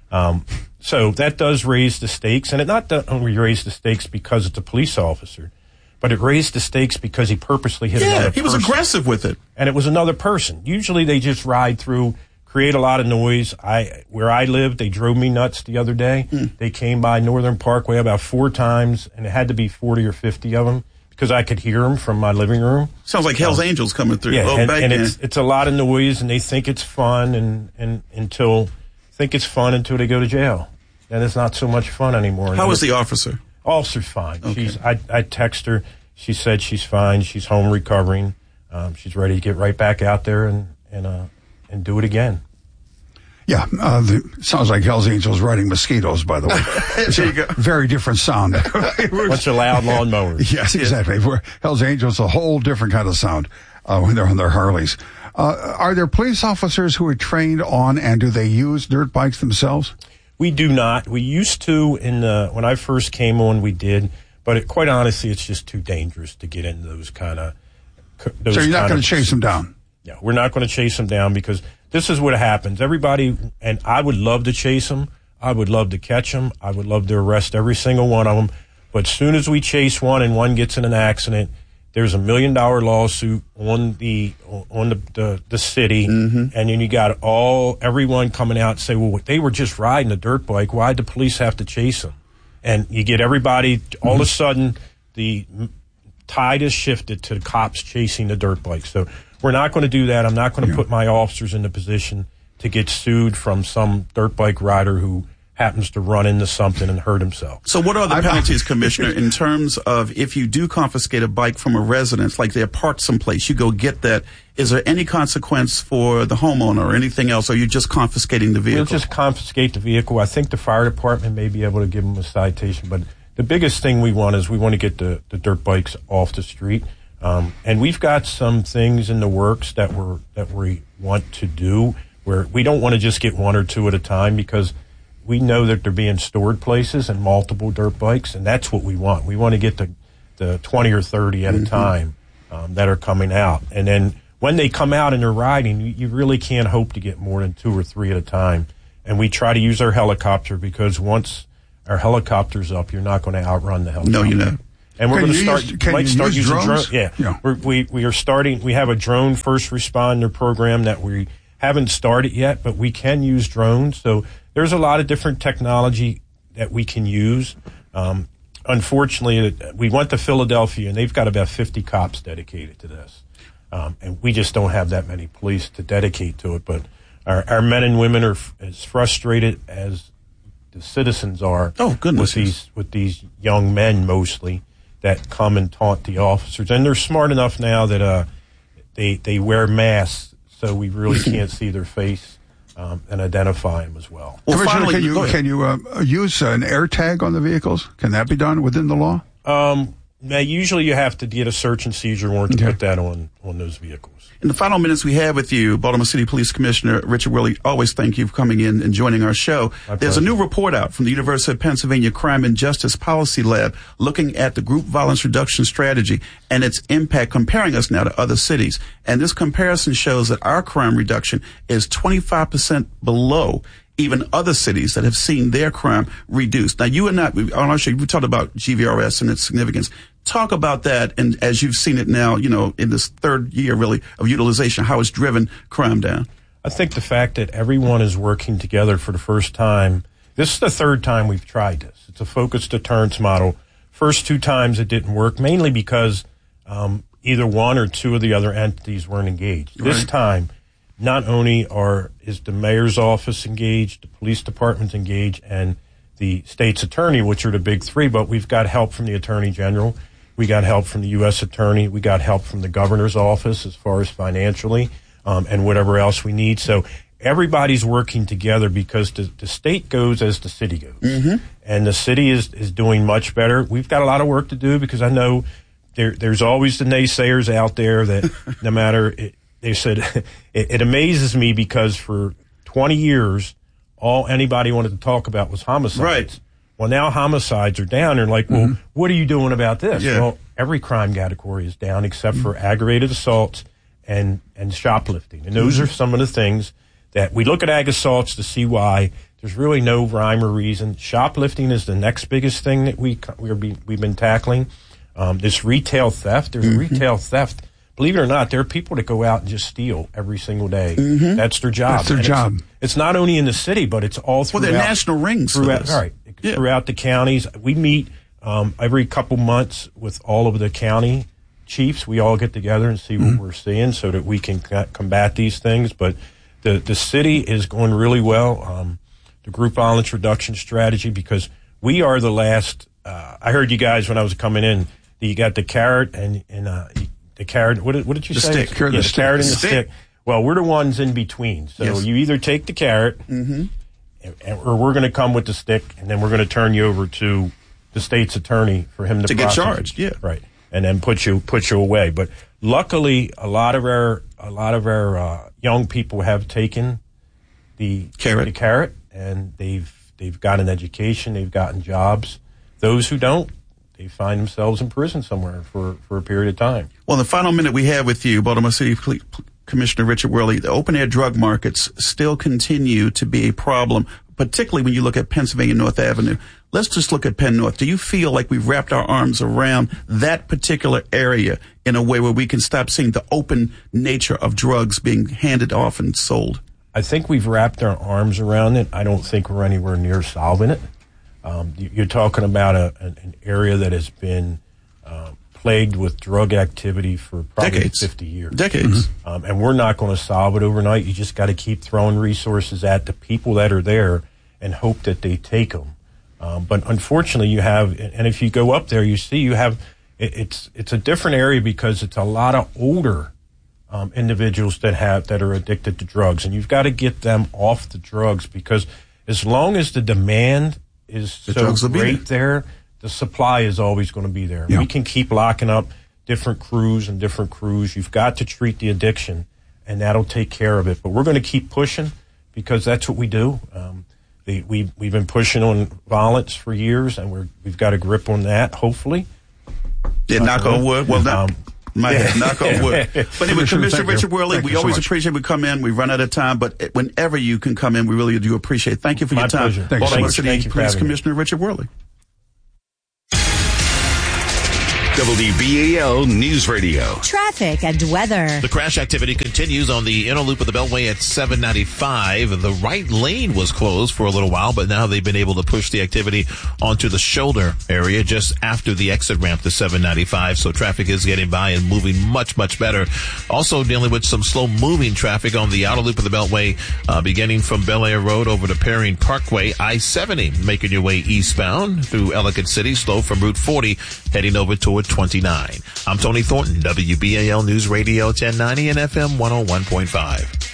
[SPEAKER 2] So that does raise the stakes, and it not only raised the stakes because it's a police officer, but it raised the stakes because he purposely hit another person.
[SPEAKER 4] Yeah, he was aggressive with it.
[SPEAKER 2] And it was another person. Usually they just ride through, create a lot of noise. Where I live, they drove me nuts the other day. They came by Northern Parkway about 4 times, and it had to be 40 or 50 of them because I could hear them from my living room.
[SPEAKER 4] Sounds like Hell's Angels coming through.
[SPEAKER 2] Yeah, and it's a lot of noise, and they think it's fun until they go to jail. Then it's not so much fun anymore.
[SPEAKER 4] How was the officer?
[SPEAKER 2] Officer's fine.
[SPEAKER 4] Okay.
[SPEAKER 2] I text her. She said she's fine. She's home recovering. She's ready to get right back out there and do it again.
[SPEAKER 5] Yeah, sounds like Hell's Angels riding mosquitoes, by the way.
[SPEAKER 4] There you go.
[SPEAKER 5] Very different sound.
[SPEAKER 2] Bunch of loud lawnmowers.
[SPEAKER 5] Yes, exactly. Hell's Angels, a whole different kind of sound when they're on their Harleys. Are there police officers who are trained on, and do they use dirt bikes themselves?
[SPEAKER 2] We do not. We used to when I first came on, we did. But quite honestly, it's just too dangerous to get into those kind of.
[SPEAKER 5] So you're not going to chase them down?
[SPEAKER 2] No, we're not going to chase them down because this is what happens. Everybody, and I would love to chase them. I would love to catch them. I would love to arrest every single one of them. But as soon as we chase one and one gets in an accident, there's $1 million lawsuit on the city, and then you got everyone coming out and say, well, they were just riding a dirt bike. Why'd the police have to chase them? And you get everybody, all of a sudden, the tide is shifted to the cops chasing the dirt bike. So we're not going to do that. I'm not going to put my officers in the position to get sued from some dirt bike rider who happens to run into something and hurt himself.
[SPEAKER 4] So what are the penalties, Commissioner, in terms of if you do confiscate a bike from a residence, like they're parked someplace, you go get that, is there any consequence for the homeowner or anything else, or are you just confiscating the vehicle?
[SPEAKER 2] We'll just confiscate the vehicle. I think the fire department may be able to give them a citation, but the biggest thing we want to get the dirt bikes off the street. And we've got some things in the works that we want to do where we don't want to just get one or two at a time because we know that they're being stored places and multiple dirt bikes, and that's what we want. We want to get 20 or 30 at a time that are coming out. And then when they come out and they're riding, you really can't hope to get more than 2 or 3 at a time. And we try to use our helicopter because once our helicopter's up, you're not going to outrun the helicopter.
[SPEAKER 4] No, you're not.
[SPEAKER 2] And we're going to start. Start using
[SPEAKER 5] drones?
[SPEAKER 2] Yeah. We are starting. We have a drone first responder program that we haven't started yet, but we can use drones. So there's a lot of different technology that we can use. Unfortunately, we went to Philadelphia, and they've got about 50 cops dedicated to this. And we just don't have that many police to dedicate to it. But our men and women are as frustrated as the citizens are.
[SPEAKER 4] Oh, goodness.
[SPEAKER 2] With these young men mostly that come and taunt the officers. And they're smart enough now that they wear masks, so we really can't see their face and identify them as well.
[SPEAKER 5] Commissioner, can you use an air tag on the vehicles? Can that be done within the law?
[SPEAKER 2] Now, usually you have to get a search and seizure warrant to put that on those vehicles.
[SPEAKER 4] In the final minutes we have with you, Baltimore City Police Commissioner Richard Worley, always thank you for coming in and joining our show. There's a new report out from the University of Pennsylvania Crime and Justice Policy Lab looking at the group violence reduction strategy and its impact, comparing us now to other cities. And this comparison shows that our crime reduction is 25% below even other cities that have seen their crime reduced. Now, you and I, on our show, we talked about GVRS and its significance. Talk about that, and as you've seen it now, in this third year, really, of utilization, how it's driven crime down.
[SPEAKER 2] I think the fact that everyone is working together for the first time, this is the third time we've tried this. It's a focused deterrence model. First 2 times it didn't work, mainly because either one or 2 of the other entities weren't engaged. Right. This time, not only is the mayor's office engaged, the police department's engaged, and the state's attorney, which are the big 3, but we've got help from the attorney general. We got help from the U.S. attorney. We got help from the governor's office as far as financially and whatever else we need. So everybody's working together because the state goes as the city goes. Mm-hmm. And the city is doing much better. We've got a lot of work to do because I know there's always the naysayers out there that no matter they said it amazes me because for 20 years, all anybody wanted to talk about was homicides.
[SPEAKER 4] Right.
[SPEAKER 2] Well, now homicides are down. They're like, well, what are you doing about this?
[SPEAKER 4] Yeah.
[SPEAKER 2] Well, every crime category is down except for aggravated assaults and shoplifting. And those are some of the things that we look at ag assaults to see why. There's really no rhyme or reason. Shoplifting is the next biggest thing that we've been tackling. This retail theft. There's retail theft. Believe it or not, there are people that go out and just steal every single day. Mm-hmm. That's their job.
[SPEAKER 5] That's their job.
[SPEAKER 2] It's not only in the city, but it's all throughout.
[SPEAKER 4] Well, they're national rings.
[SPEAKER 2] Throughout the counties. We meet every couple months with all of the county chiefs. We all get together and see what we're seeing so that we can combat these things. But the city is going really well. The group violence reduction strategy, because we are the last. I heard you guys when I was coming in. You got the carrot and the carrot. What did you say?
[SPEAKER 4] Stick.
[SPEAKER 2] The carrot and the stick. Well, we're the ones in between. So you either take the carrot, or we're going to come with the stick, and then we're going to turn you over to the state's attorney for him to
[SPEAKER 4] get charged. Yeah,
[SPEAKER 2] right, and then put you away. But luckily, a lot of our young people have taken the carrot, and they've got an education, they've gotten jobs. Those who don't, they find themselves in prison somewhere for a period of time.
[SPEAKER 4] Well, the final minute we have with you, Baltimore City Commissioner Richard Worley, the open-air drug markets still continue to be a problem, particularly when you look at Pennsylvania North Avenue. Let's just look at Penn North. Do you feel like we've wrapped our arms around that particular area in a way where we can stop seeing the open nature of drugs being handed off and sold?
[SPEAKER 2] I think we've wrapped our arms around it. I don't think we're anywhere near solving it. You're talking about an area that has been plagued with drug activity for probably
[SPEAKER 4] decades.
[SPEAKER 2] 50 years.
[SPEAKER 4] Decades.
[SPEAKER 2] And we're not going to solve it overnight. You just got to keep throwing resources at the people that are there and hope that they take them. But unfortunately, you have, and if you go up there, you see you have, it's a different area because it's a lot of older individuals that are addicted to drugs. And you've got to get them off the drugs because as long as the demand is so great there, the supply is always going to be there. Yeah. We can keep locking up different crews. You've got to treat the addiction, and that'll take care of it. But we're going to keep pushing because that's what we do. We've been pushing on violence for years, and we've got a grip on that, hopefully.
[SPEAKER 4] Yeah, knock on wood. Well, knock on wood. But anyway, Commissioner Richard Worley, we always appreciate we come in. We run out of time, but whenever you can come in, we really do appreciate it. Thank you for your time.
[SPEAKER 2] Pleasure.
[SPEAKER 4] Baltimore City Police Commissioner Richard Worley.
[SPEAKER 3] WBAL News Radio.
[SPEAKER 8] Traffic and weather.
[SPEAKER 6] The crash activity continues on the inner loop of the Beltway at 795. The right lane was closed for a little while, but now they've been able to push the activity onto the shoulder area just after the exit ramp to 795. So traffic is getting by and moving much, much better. Also dealing with some slow moving traffic on the outer loop of the Beltway, beginning from Bel Air Road over to Perrine Parkway, I-70, making your way eastbound through Ellicott City, slow from Route 40, heading over toward 29. I'm Tony Thornton, WBAL News Radio 1090 and FM 101.5.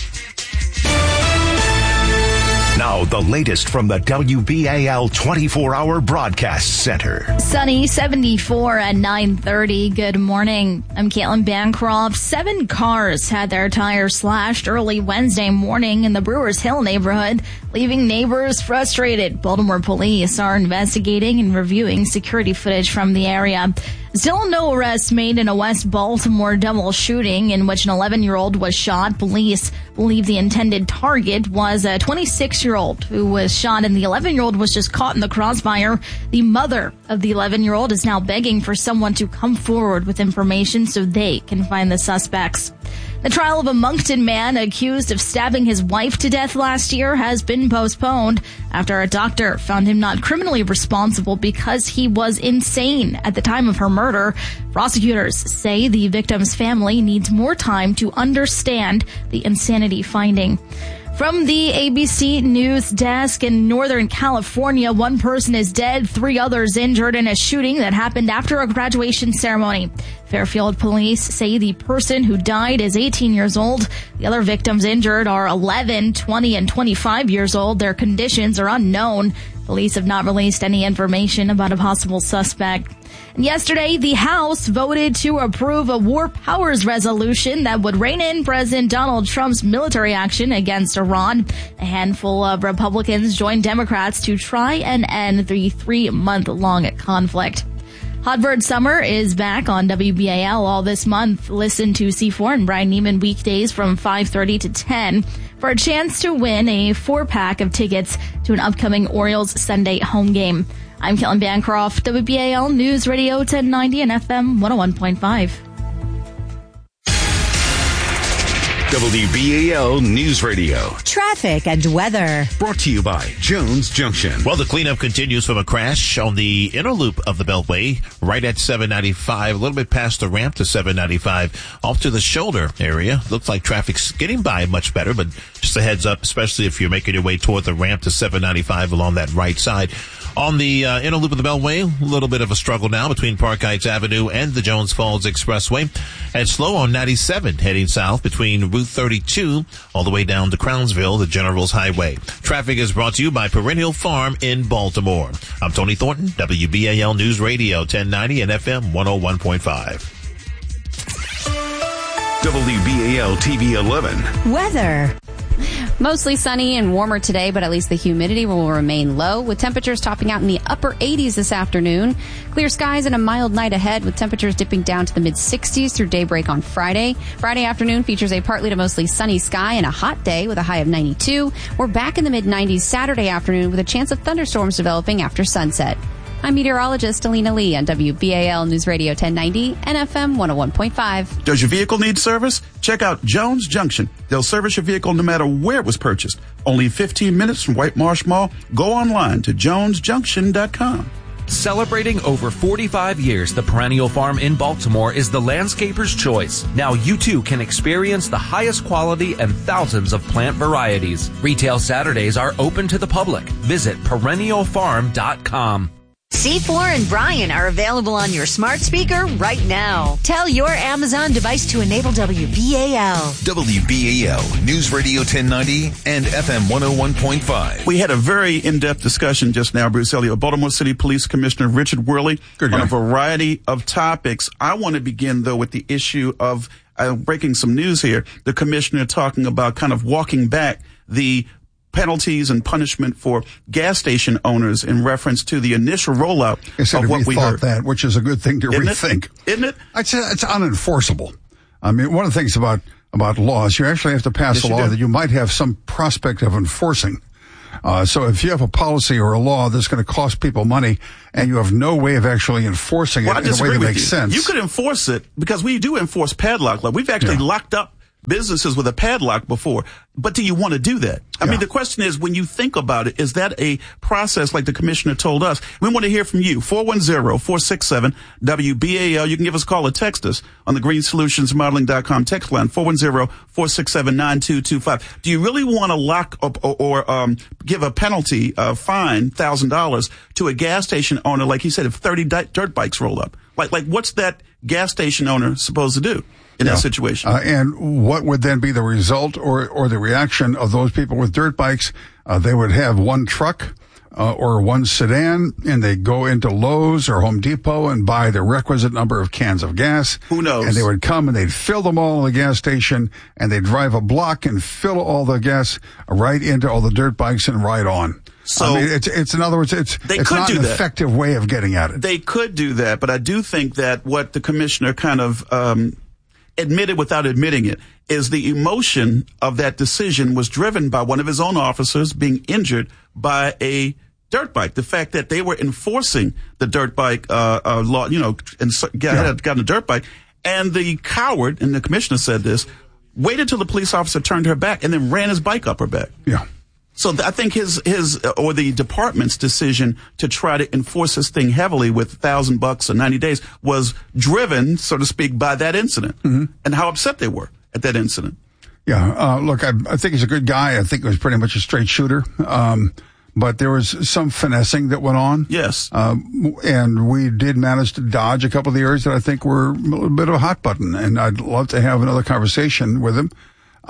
[SPEAKER 7] Now, the latest from the WBAL 24-hour broadcast center.
[SPEAKER 13] Sunny, 74 at 9:30. Good morning. I'm Caitlin Bancroft. 7 cars had their tires slashed early Wednesday morning in the Brewers Hill neighborhood, leaving neighbors frustrated. Baltimore police are investigating and reviewing security footage from the area. Still no arrests made in a West Baltimore double shooting in which an 11-year-old was shot. Police believe the intended target was a 26-year-old who was shot, and the 11-year-old was just caught in the crossfire. The mother of the 11-year-old is now begging for someone to come forward with information so they can find the suspects. The trial of a Moncton man accused of stabbing his wife to death last year has been postponed after a doctor found him not criminally responsible because he was insane at the time of her murder. Prosecutors say the victim's family needs more time to understand the insanity finding. From the ABC News desk in Northern California, 1 person is dead, 3 others injured in a shooting that happened after a graduation ceremony. Fairfield police say the person who died is 18 years old. The other victims injured are 11, 20, and 25 years old. Their conditions are unknown. Police have not released any information about a possible suspect. And yesterday, the House voted to approve a war powers resolution that would rein in President Donald Trump's military action against Iran. A handful of Republicans joined Democrats to try and end the 3-month-long conflict. Hotbird Summer is back on WBAL all this month. Listen to C4 and Brian Neiman weekdays from 5:30 to 10 for a chance to win a 4-pack of tickets to an upcoming Orioles Sunday home game. I'm Caitlin Bancroft, WBAL News Radio 1090 and FM 101.5.
[SPEAKER 3] WBAL News Radio.
[SPEAKER 8] Traffic and weather.
[SPEAKER 3] Brought to you by Jones Junction.
[SPEAKER 6] Well, the cleanup continues from a crash on the inner loop of the Beltway, right at 795, a little bit past the ramp to 795, off to the shoulder area. Looks like traffic's getting by much better, but just a heads up, especially if you're making your way toward the ramp to 795 along that right side. On the inner loop of the Beltway, a little bit of a struggle now between Park Heights Avenue and the Jones Falls Expressway. And slow on 97 heading south between Route 32 all the way down to Crownsville, the General's Highway. Traffic is brought to you by Perennial Farm in Baltimore. I'm Tony Thornton, WBAL News Radio 1090 and FM 101.5.
[SPEAKER 3] WBAL TV 11.
[SPEAKER 8] Weather.
[SPEAKER 1] Mostly sunny and warmer today, but at least the humidity will remain low, with temperatures topping out in the upper 80s this afternoon. Clear skies and a mild night ahead, with temperatures dipping down to the mid-60s through daybreak on Friday. Friday afternoon features a partly to mostly sunny sky and a hot day with a high of 92. We're back in the mid-90s Saturday afternoon with a chance of thunderstorms developing after sunset. I'm meteorologist Alina Lee on WBAL News Radio 1090 and FM 101.5.
[SPEAKER 4] Does your vehicle need service? Check out Jones Junction. They'll service your vehicle no matter where it was purchased. Only 15 minutes from White Marsh Mall. Go online to jonesjunction.com.
[SPEAKER 9] Celebrating over 45 years, the Perennial Farm in Baltimore is the landscaper's choice. Now you too can experience the highest quality and thousands of plant varieties. Retail Saturdays are open to the public. Visit perennialfarm.com.
[SPEAKER 8] C4 and Brian are available on your smart speaker right now. Tell your Amazon device to enable WBAL.
[SPEAKER 3] WBAL News Radio 1090 and FM 101.5.
[SPEAKER 4] We had a very in-depth discussion just now, Bruce Elliott, Baltimore City Police Commissioner Richard Worley, on a variety of topics. I want to begin, though, with the issue of breaking some news here. The commissioner talking about kind of walking back the penalties and punishment for gas station owners in reference to the initial rollout of what we heard.
[SPEAKER 5] That, which is a good thing to rethink.
[SPEAKER 4] Isn't it?
[SPEAKER 5] I'd say it's unenforceable. I mean, one of the things about laws, you actually have to pass a law that you might have some prospect of enforcing. So if you have a policy or a law that's going to cost people money and you have no way of actually enforcing it in a way that makes sense.
[SPEAKER 4] You could enforce it because we do enforce padlock. Like we've actually locked up businesses with a padlock before. But do you want to do that? I mean, the question is, when you think about it, is that a process like the commissioner told us? We want to hear from you. 410-467-WBAL. You can give us a call or text us on the greensolutionsmodeling.com text line, 410-467-9225. Do you really want to lock up or give a penalty, fine, $1,000 to a gas station owner, like he said, if 30 dirt bikes roll up? Like what's that gas station owner supposed to do in that situation?
[SPEAKER 5] And what would then be the result or the reaction of those people with dirt bikes? They would have one truck or one sedan, and they go into Lowe's or Home Depot and buy the requisite number of cans of gas.
[SPEAKER 4] Who knows?
[SPEAKER 5] And they would come and they'd fill them all in the gas station, and they'd drive a block and fill all the gas right into all the dirt bikes and ride on.
[SPEAKER 4] So
[SPEAKER 5] I mean, it's in other words, it's not an effective way of getting at it.
[SPEAKER 4] They could do that, but I do think that what the commissioner kind of admitted without admitting it is the emotion of that decision was driven by one of his own officers being injured by a dirt bike. The fact that they were enforcing the dirt bike law, and got a dirt bike, and the coward, and the commissioner said this, waited till the police officer turned her back and then ran his bike up her back.
[SPEAKER 5] Yeah.
[SPEAKER 4] So I think his or the department's decision to try to enforce this thing heavily with $1,000 or 90 days was driven, so to speak, by that incident and how upset they were at that incident.
[SPEAKER 5] Yeah. Look, I think he's a good guy. I think he was pretty much a straight shooter. But there was some finessing that went on.
[SPEAKER 4] Yes.
[SPEAKER 5] And we did manage to dodge a couple of the areas that I think were a little bit of a hot button. And I'd love to have another conversation with him.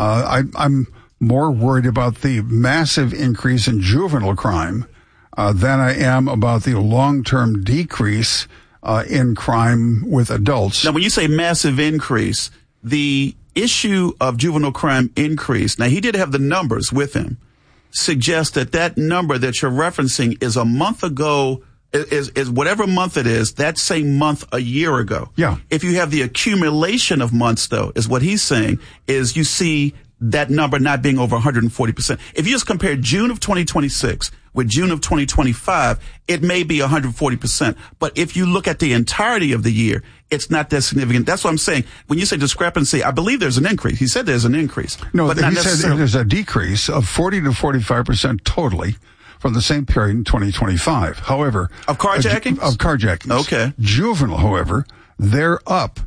[SPEAKER 5] I'm more worried about the massive increase in juvenile crime than I am about the long-term decrease in crime with adults.
[SPEAKER 4] Now, when you say massive increase, the issue of juvenile crime increase, now he did have the numbers with him, suggests that number that you're referencing is a month ago, is whatever month it is, that same month a year ago.
[SPEAKER 5] Yeah.
[SPEAKER 4] If you have the accumulation of months, though, is what he's saying, is you see that number not being over 140%. If you just compare June of 2026 with June of 2025, it may be 140%. But if you look at the entirety of the year, it's not that significant. That's what I'm saying. When you say discrepancy, I believe there's an increase. He said there's an increase.
[SPEAKER 5] No,
[SPEAKER 4] but
[SPEAKER 5] he said there's a decrease of 40 to 45% totally from the same period in 2025. However,
[SPEAKER 4] of carjackings?
[SPEAKER 5] Of carjackings.
[SPEAKER 4] Okay.
[SPEAKER 5] Juvenile, however, they're up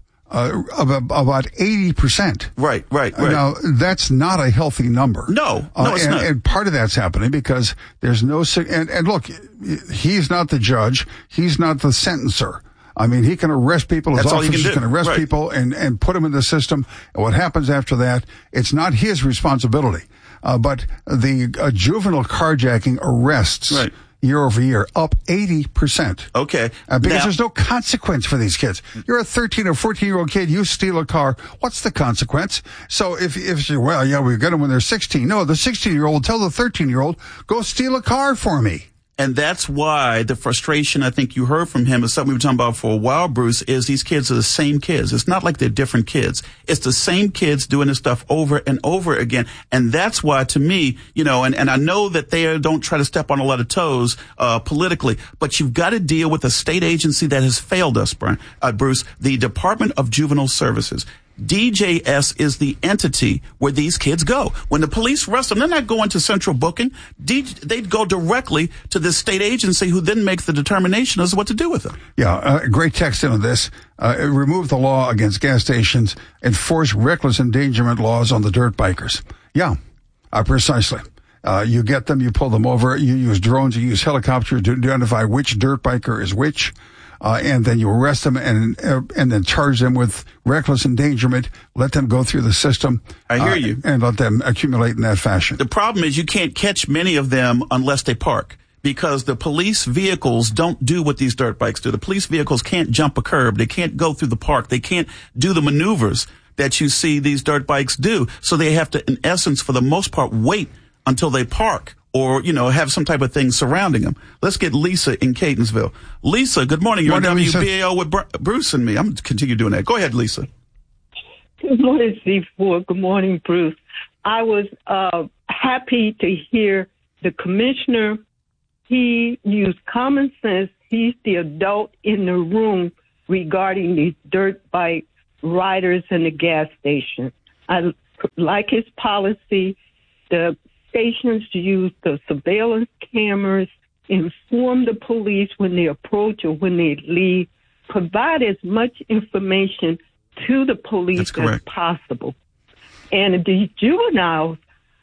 [SPEAKER 5] about 80%.
[SPEAKER 4] Right.
[SPEAKER 5] Now, that's not a healthy number.
[SPEAKER 4] No, it's not.
[SPEAKER 5] And part of that's happening because there's no, and look, he's not the judge. He's not the sentencer. I mean, he can arrest people. His officers can arrest people and put them in the system. And what happens after that, it's not his responsibility. But the juvenile carjacking arrests year over year up 80%.
[SPEAKER 4] Okay.
[SPEAKER 5] Because there's no consequence for these kids. You're a 13 or 14-year-old kid, you steal a car. What's the consequence? So if you, we got them when they're 16. No, the 16-year-old, tell the 13-year-old, go steal a car for me.
[SPEAKER 4] And that's why the frustration I think you heard from him is something we were talking about for a while, Bruce, is these kids are the same kids. It's not like they're different kids. It's the same kids doing this stuff over and over again. And that's why, to me, and I know that they don't try to step on a lot of toes politically, but you've got to deal with a state agency that has failed us, Bruce, the Department of Juvenile Services. DJS is the entity where these kids go. When the police arrest them, they're not going to central booking. They'd go directly to the state agency who then makes the determination as to what to do with them.
[SPEAKER 5] Yeah, great text into this. Remove the law against gas stations. Enforce reckless endangerment laws on the dirt bikers. Yeah, precisely. You get them, you pull them over, you use drones, you use helicopters to identify which dirt biker is which. And then you arrest them and then charge them with reckless endangerment, let them go through the system.
[SPEAKER 4] I hear you.
[SPEAKER 5] And let them accumulate in that fashion.
[SPEAKER 4] The problem is you can't catch many of them unless they park, because the police vehicles don't do what these dirt bikes do. The police vehicles can't jump a curb. They can't go through the park. They can't do the maneuvers that you see these dirt bikes do. So they have to, in essence, for the most part, wait until they park or, have some type of thing surrounding them. Let's get Lisa in Catonsville. Lisa, good morning. You're on WBAL with Bruce and me. I'm going to continue doing that. Go ahead, Lisa.
[SPEAKER 10] Good morning, C4. Good morning, Bruce. I was happy to hear the commissioner. He used common sense. He's the adult in the room regarding these dirt bike riders in the gas station. I like his policy. The stations use the surveillance cameras, inform the police when they approach or when they leave, provide as much information to the police as possible. And the juveniles,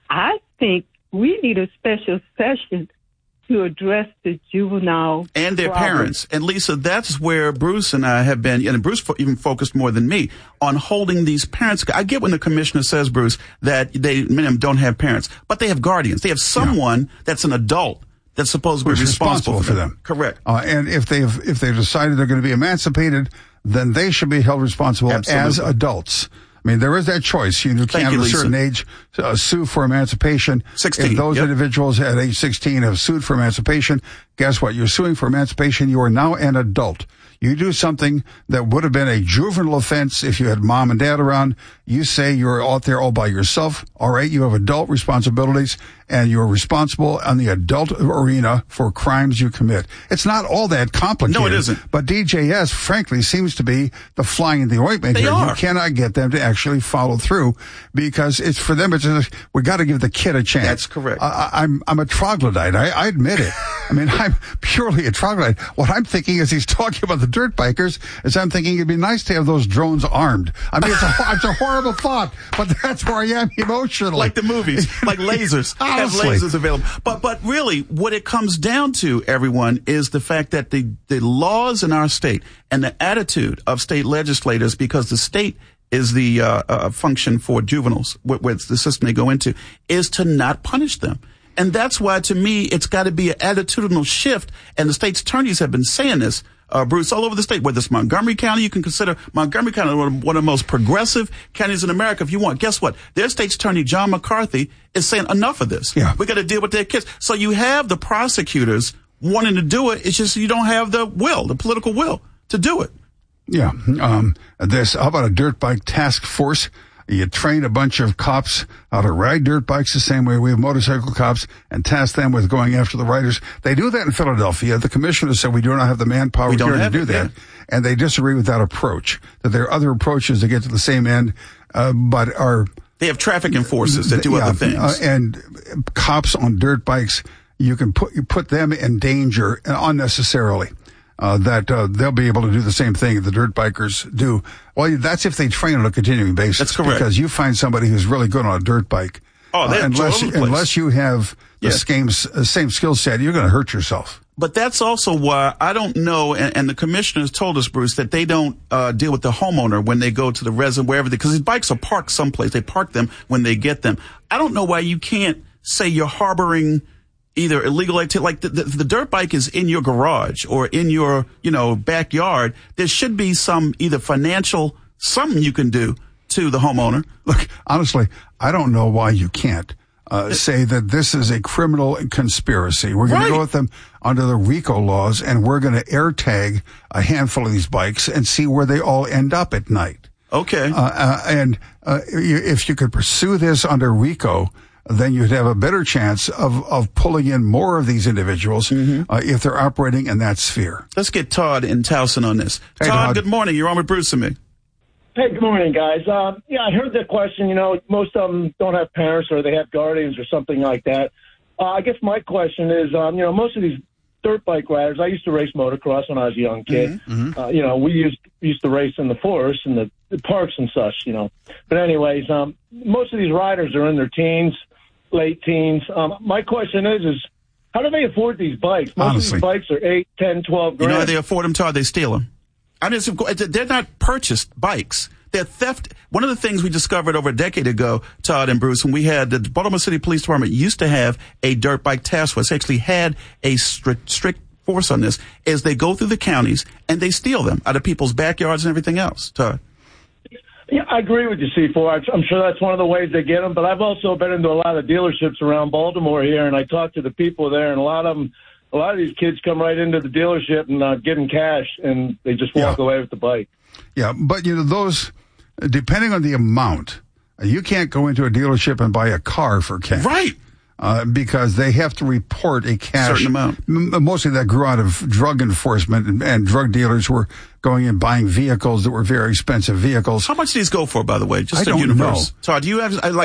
[SPEAKER 10] I think we need a special session to address the juvenile
[SPEAKER 4] and their
[SPEAKER 10] problem.
[SPEAKER 4] Parents. And Lisa, that's where Bruce and I have been, and Bruce even focused more than me on holding these parents. I get when the commissioner says, Bruce, that many of them don't have parents, but they have guardians. They have someone that's an adult that's supposed to be responsible for them. Correct.
[SPEAKER 5] And if they've decided they're going to be emancipated, then they should be held responsible as adults. I mean, there is that choice. You can, at a certain age, sue for emancipation.
[SPEAKER 4] 16.
[SPEAKER 5] If those individuals at age 16 have sued for emancipation, guess what? You're suing for emancipation. You are now an adult. You do something that would have been a juvenile offense if you had mom and dad around. You say you're out there all by yourself. All right, you have adult responsibilities, and you're responsible on the adult arena for crimes you commit. It's not all that complicated.
[SPEAKER 4] No, it isn't.
[SPEAKER 5] But DJS, frankly, seems to be the fly in the ointment here. You cannot get them to actually follow through because it's for them. It's just, we got to give the kid a chance.
[SPEAKER 4] That's correct.
[SPEAKER 5] I'm a troglodyte. I admit it. I mean, I'm purely a troglodyte. What I'm thinking as he's talking about the dirt bikers is I'm thinking it'd be nice to have those drones armed. I mean, it's a horrible thought, but that's where I am emotionally.
[SPEAKER 4] Like the movies, like lasers. Have lasers available. But really, what it comes down to, everyone, is the fact that the laws in our state and the attitude of state legislators, because the state is the function for juveniles, where it's the system they go into, is to not punish them. And that's why, to me, it's got to be an attitudinal shift. And the state's attorneys have been saying this, Bruce, all over the state. Whether it's Montgomery County, you can consider Montgomery County one of the most progressive counties in America if you want. Guess what? Their state's attorney, John McCarthy, is saying enough of this.
[SPEAKER 5] Yeah.
[SPEAKER 4] We got to deal with their kids. So you have the prosecutors wanting to do it. It's just you don't have the political will to do it.
[SPEAKER 5] Yeah. How about a dirt bike task force? You train a bunch of cops how to ride dirt bikes the same way we have motorcycle cops and task them with going after the riders. They do that in Philadelphia. The commissioner said we do not have the manpower here to do that. Yeah. And they disagree with that approach, that there are other approaches to get to the same end, but
[SPEAKER 4] they have traffic enforcers that do other things.
[SPEAKER 5] And cops on dirt bikes, you put them in danger unnecessarily. They'll be able to do the same thing the dirt bikers do. Well, that's if they train on a continuing basis.
[SPEAKER 4] That's correct.
[SPEAKER 5] Because you find somebody who's really good on a dirt bike. Unless you have the same skill set, you're going to hurt yourself.
[SPEAKER 4] But that's also why I don't know, and the commissioners told us, Bruce, that they don't deal with the homeowner when they go to the resident, wherever because these bikes are parked someplace. They park them when they get them. I don't know why you can't say you're harboring either illegal activity, like the dirt bike is in your garage or in your, backyard. There should be some either financial, something you can do to the homeowner.
[SPEAKER 5] Look, honestly, I don't know why you can't say that this is a criminal conspiracy. We're going to go with them under the RICO laws, and we're going to air tag a handful of these bikes and see where they all end up at night.
[SPEAKER 4] Okay.
[SPEAKER 5] If you could pursue this under RICO, then you'd have a better chance of pulling in more of these individuals if they're operating in that sphere.
[SPEAKER 4] Let's get Todd in Towson on this. Hey, Todd, good morning. You're on with Bruce and me.
[SPEAKER 11] Hey, good morning, guys. I heard the question. Most of them don't have parents or they have guardians or something like that. I guess my question is, most of these dirt bike riders, I used to race motocross when I was a young kid. We used to race in the forest and the parks and such, But anyways, most of these riders are in their teens, late teens. My question is how do they afford these bikes? Most of these bikes are 8, 10, 12 grand.
[SPEAKER 4] You know how they afford them, Todd? They steal them. They're not purchased bikes. They're theft. One of the things we discovered over a decade ago, Todd and Bruce, when we had the Baltimore City Police Department used to have a dirt bike task force, actually had a strict force on this, is they go through the counties and they steal them out of people's backyards and everything else, Todd.
[SPEAKER 11] Yeah, I agree with you, C4. I'm sure that's one of the ways they get them, but I've also been into a lot of dealerships around Baltimore here, and I talked to the people there, and a lot of these kids come right into the dealership and give them cash, and they just walk away with the bike.
[SPEAKER 5] Yeah, but, those, depending on the amount, you can't go into a dealership and buy a car for cash.
[SPEAKER 4] Right.
[SPEAKER 5] Because they have to report a cash
[SPEAKER 4] certain amount.
[SPEAKER 5] Mostly that grew out of drug enforcement and drug dealers were going and buying vehicles that were very expensive vehicles.
[SPEAKER 4] How much do these go for, by the way? Just
[SPEAKER 5] I don't know.
[SPEAKER 4] Todd, do you have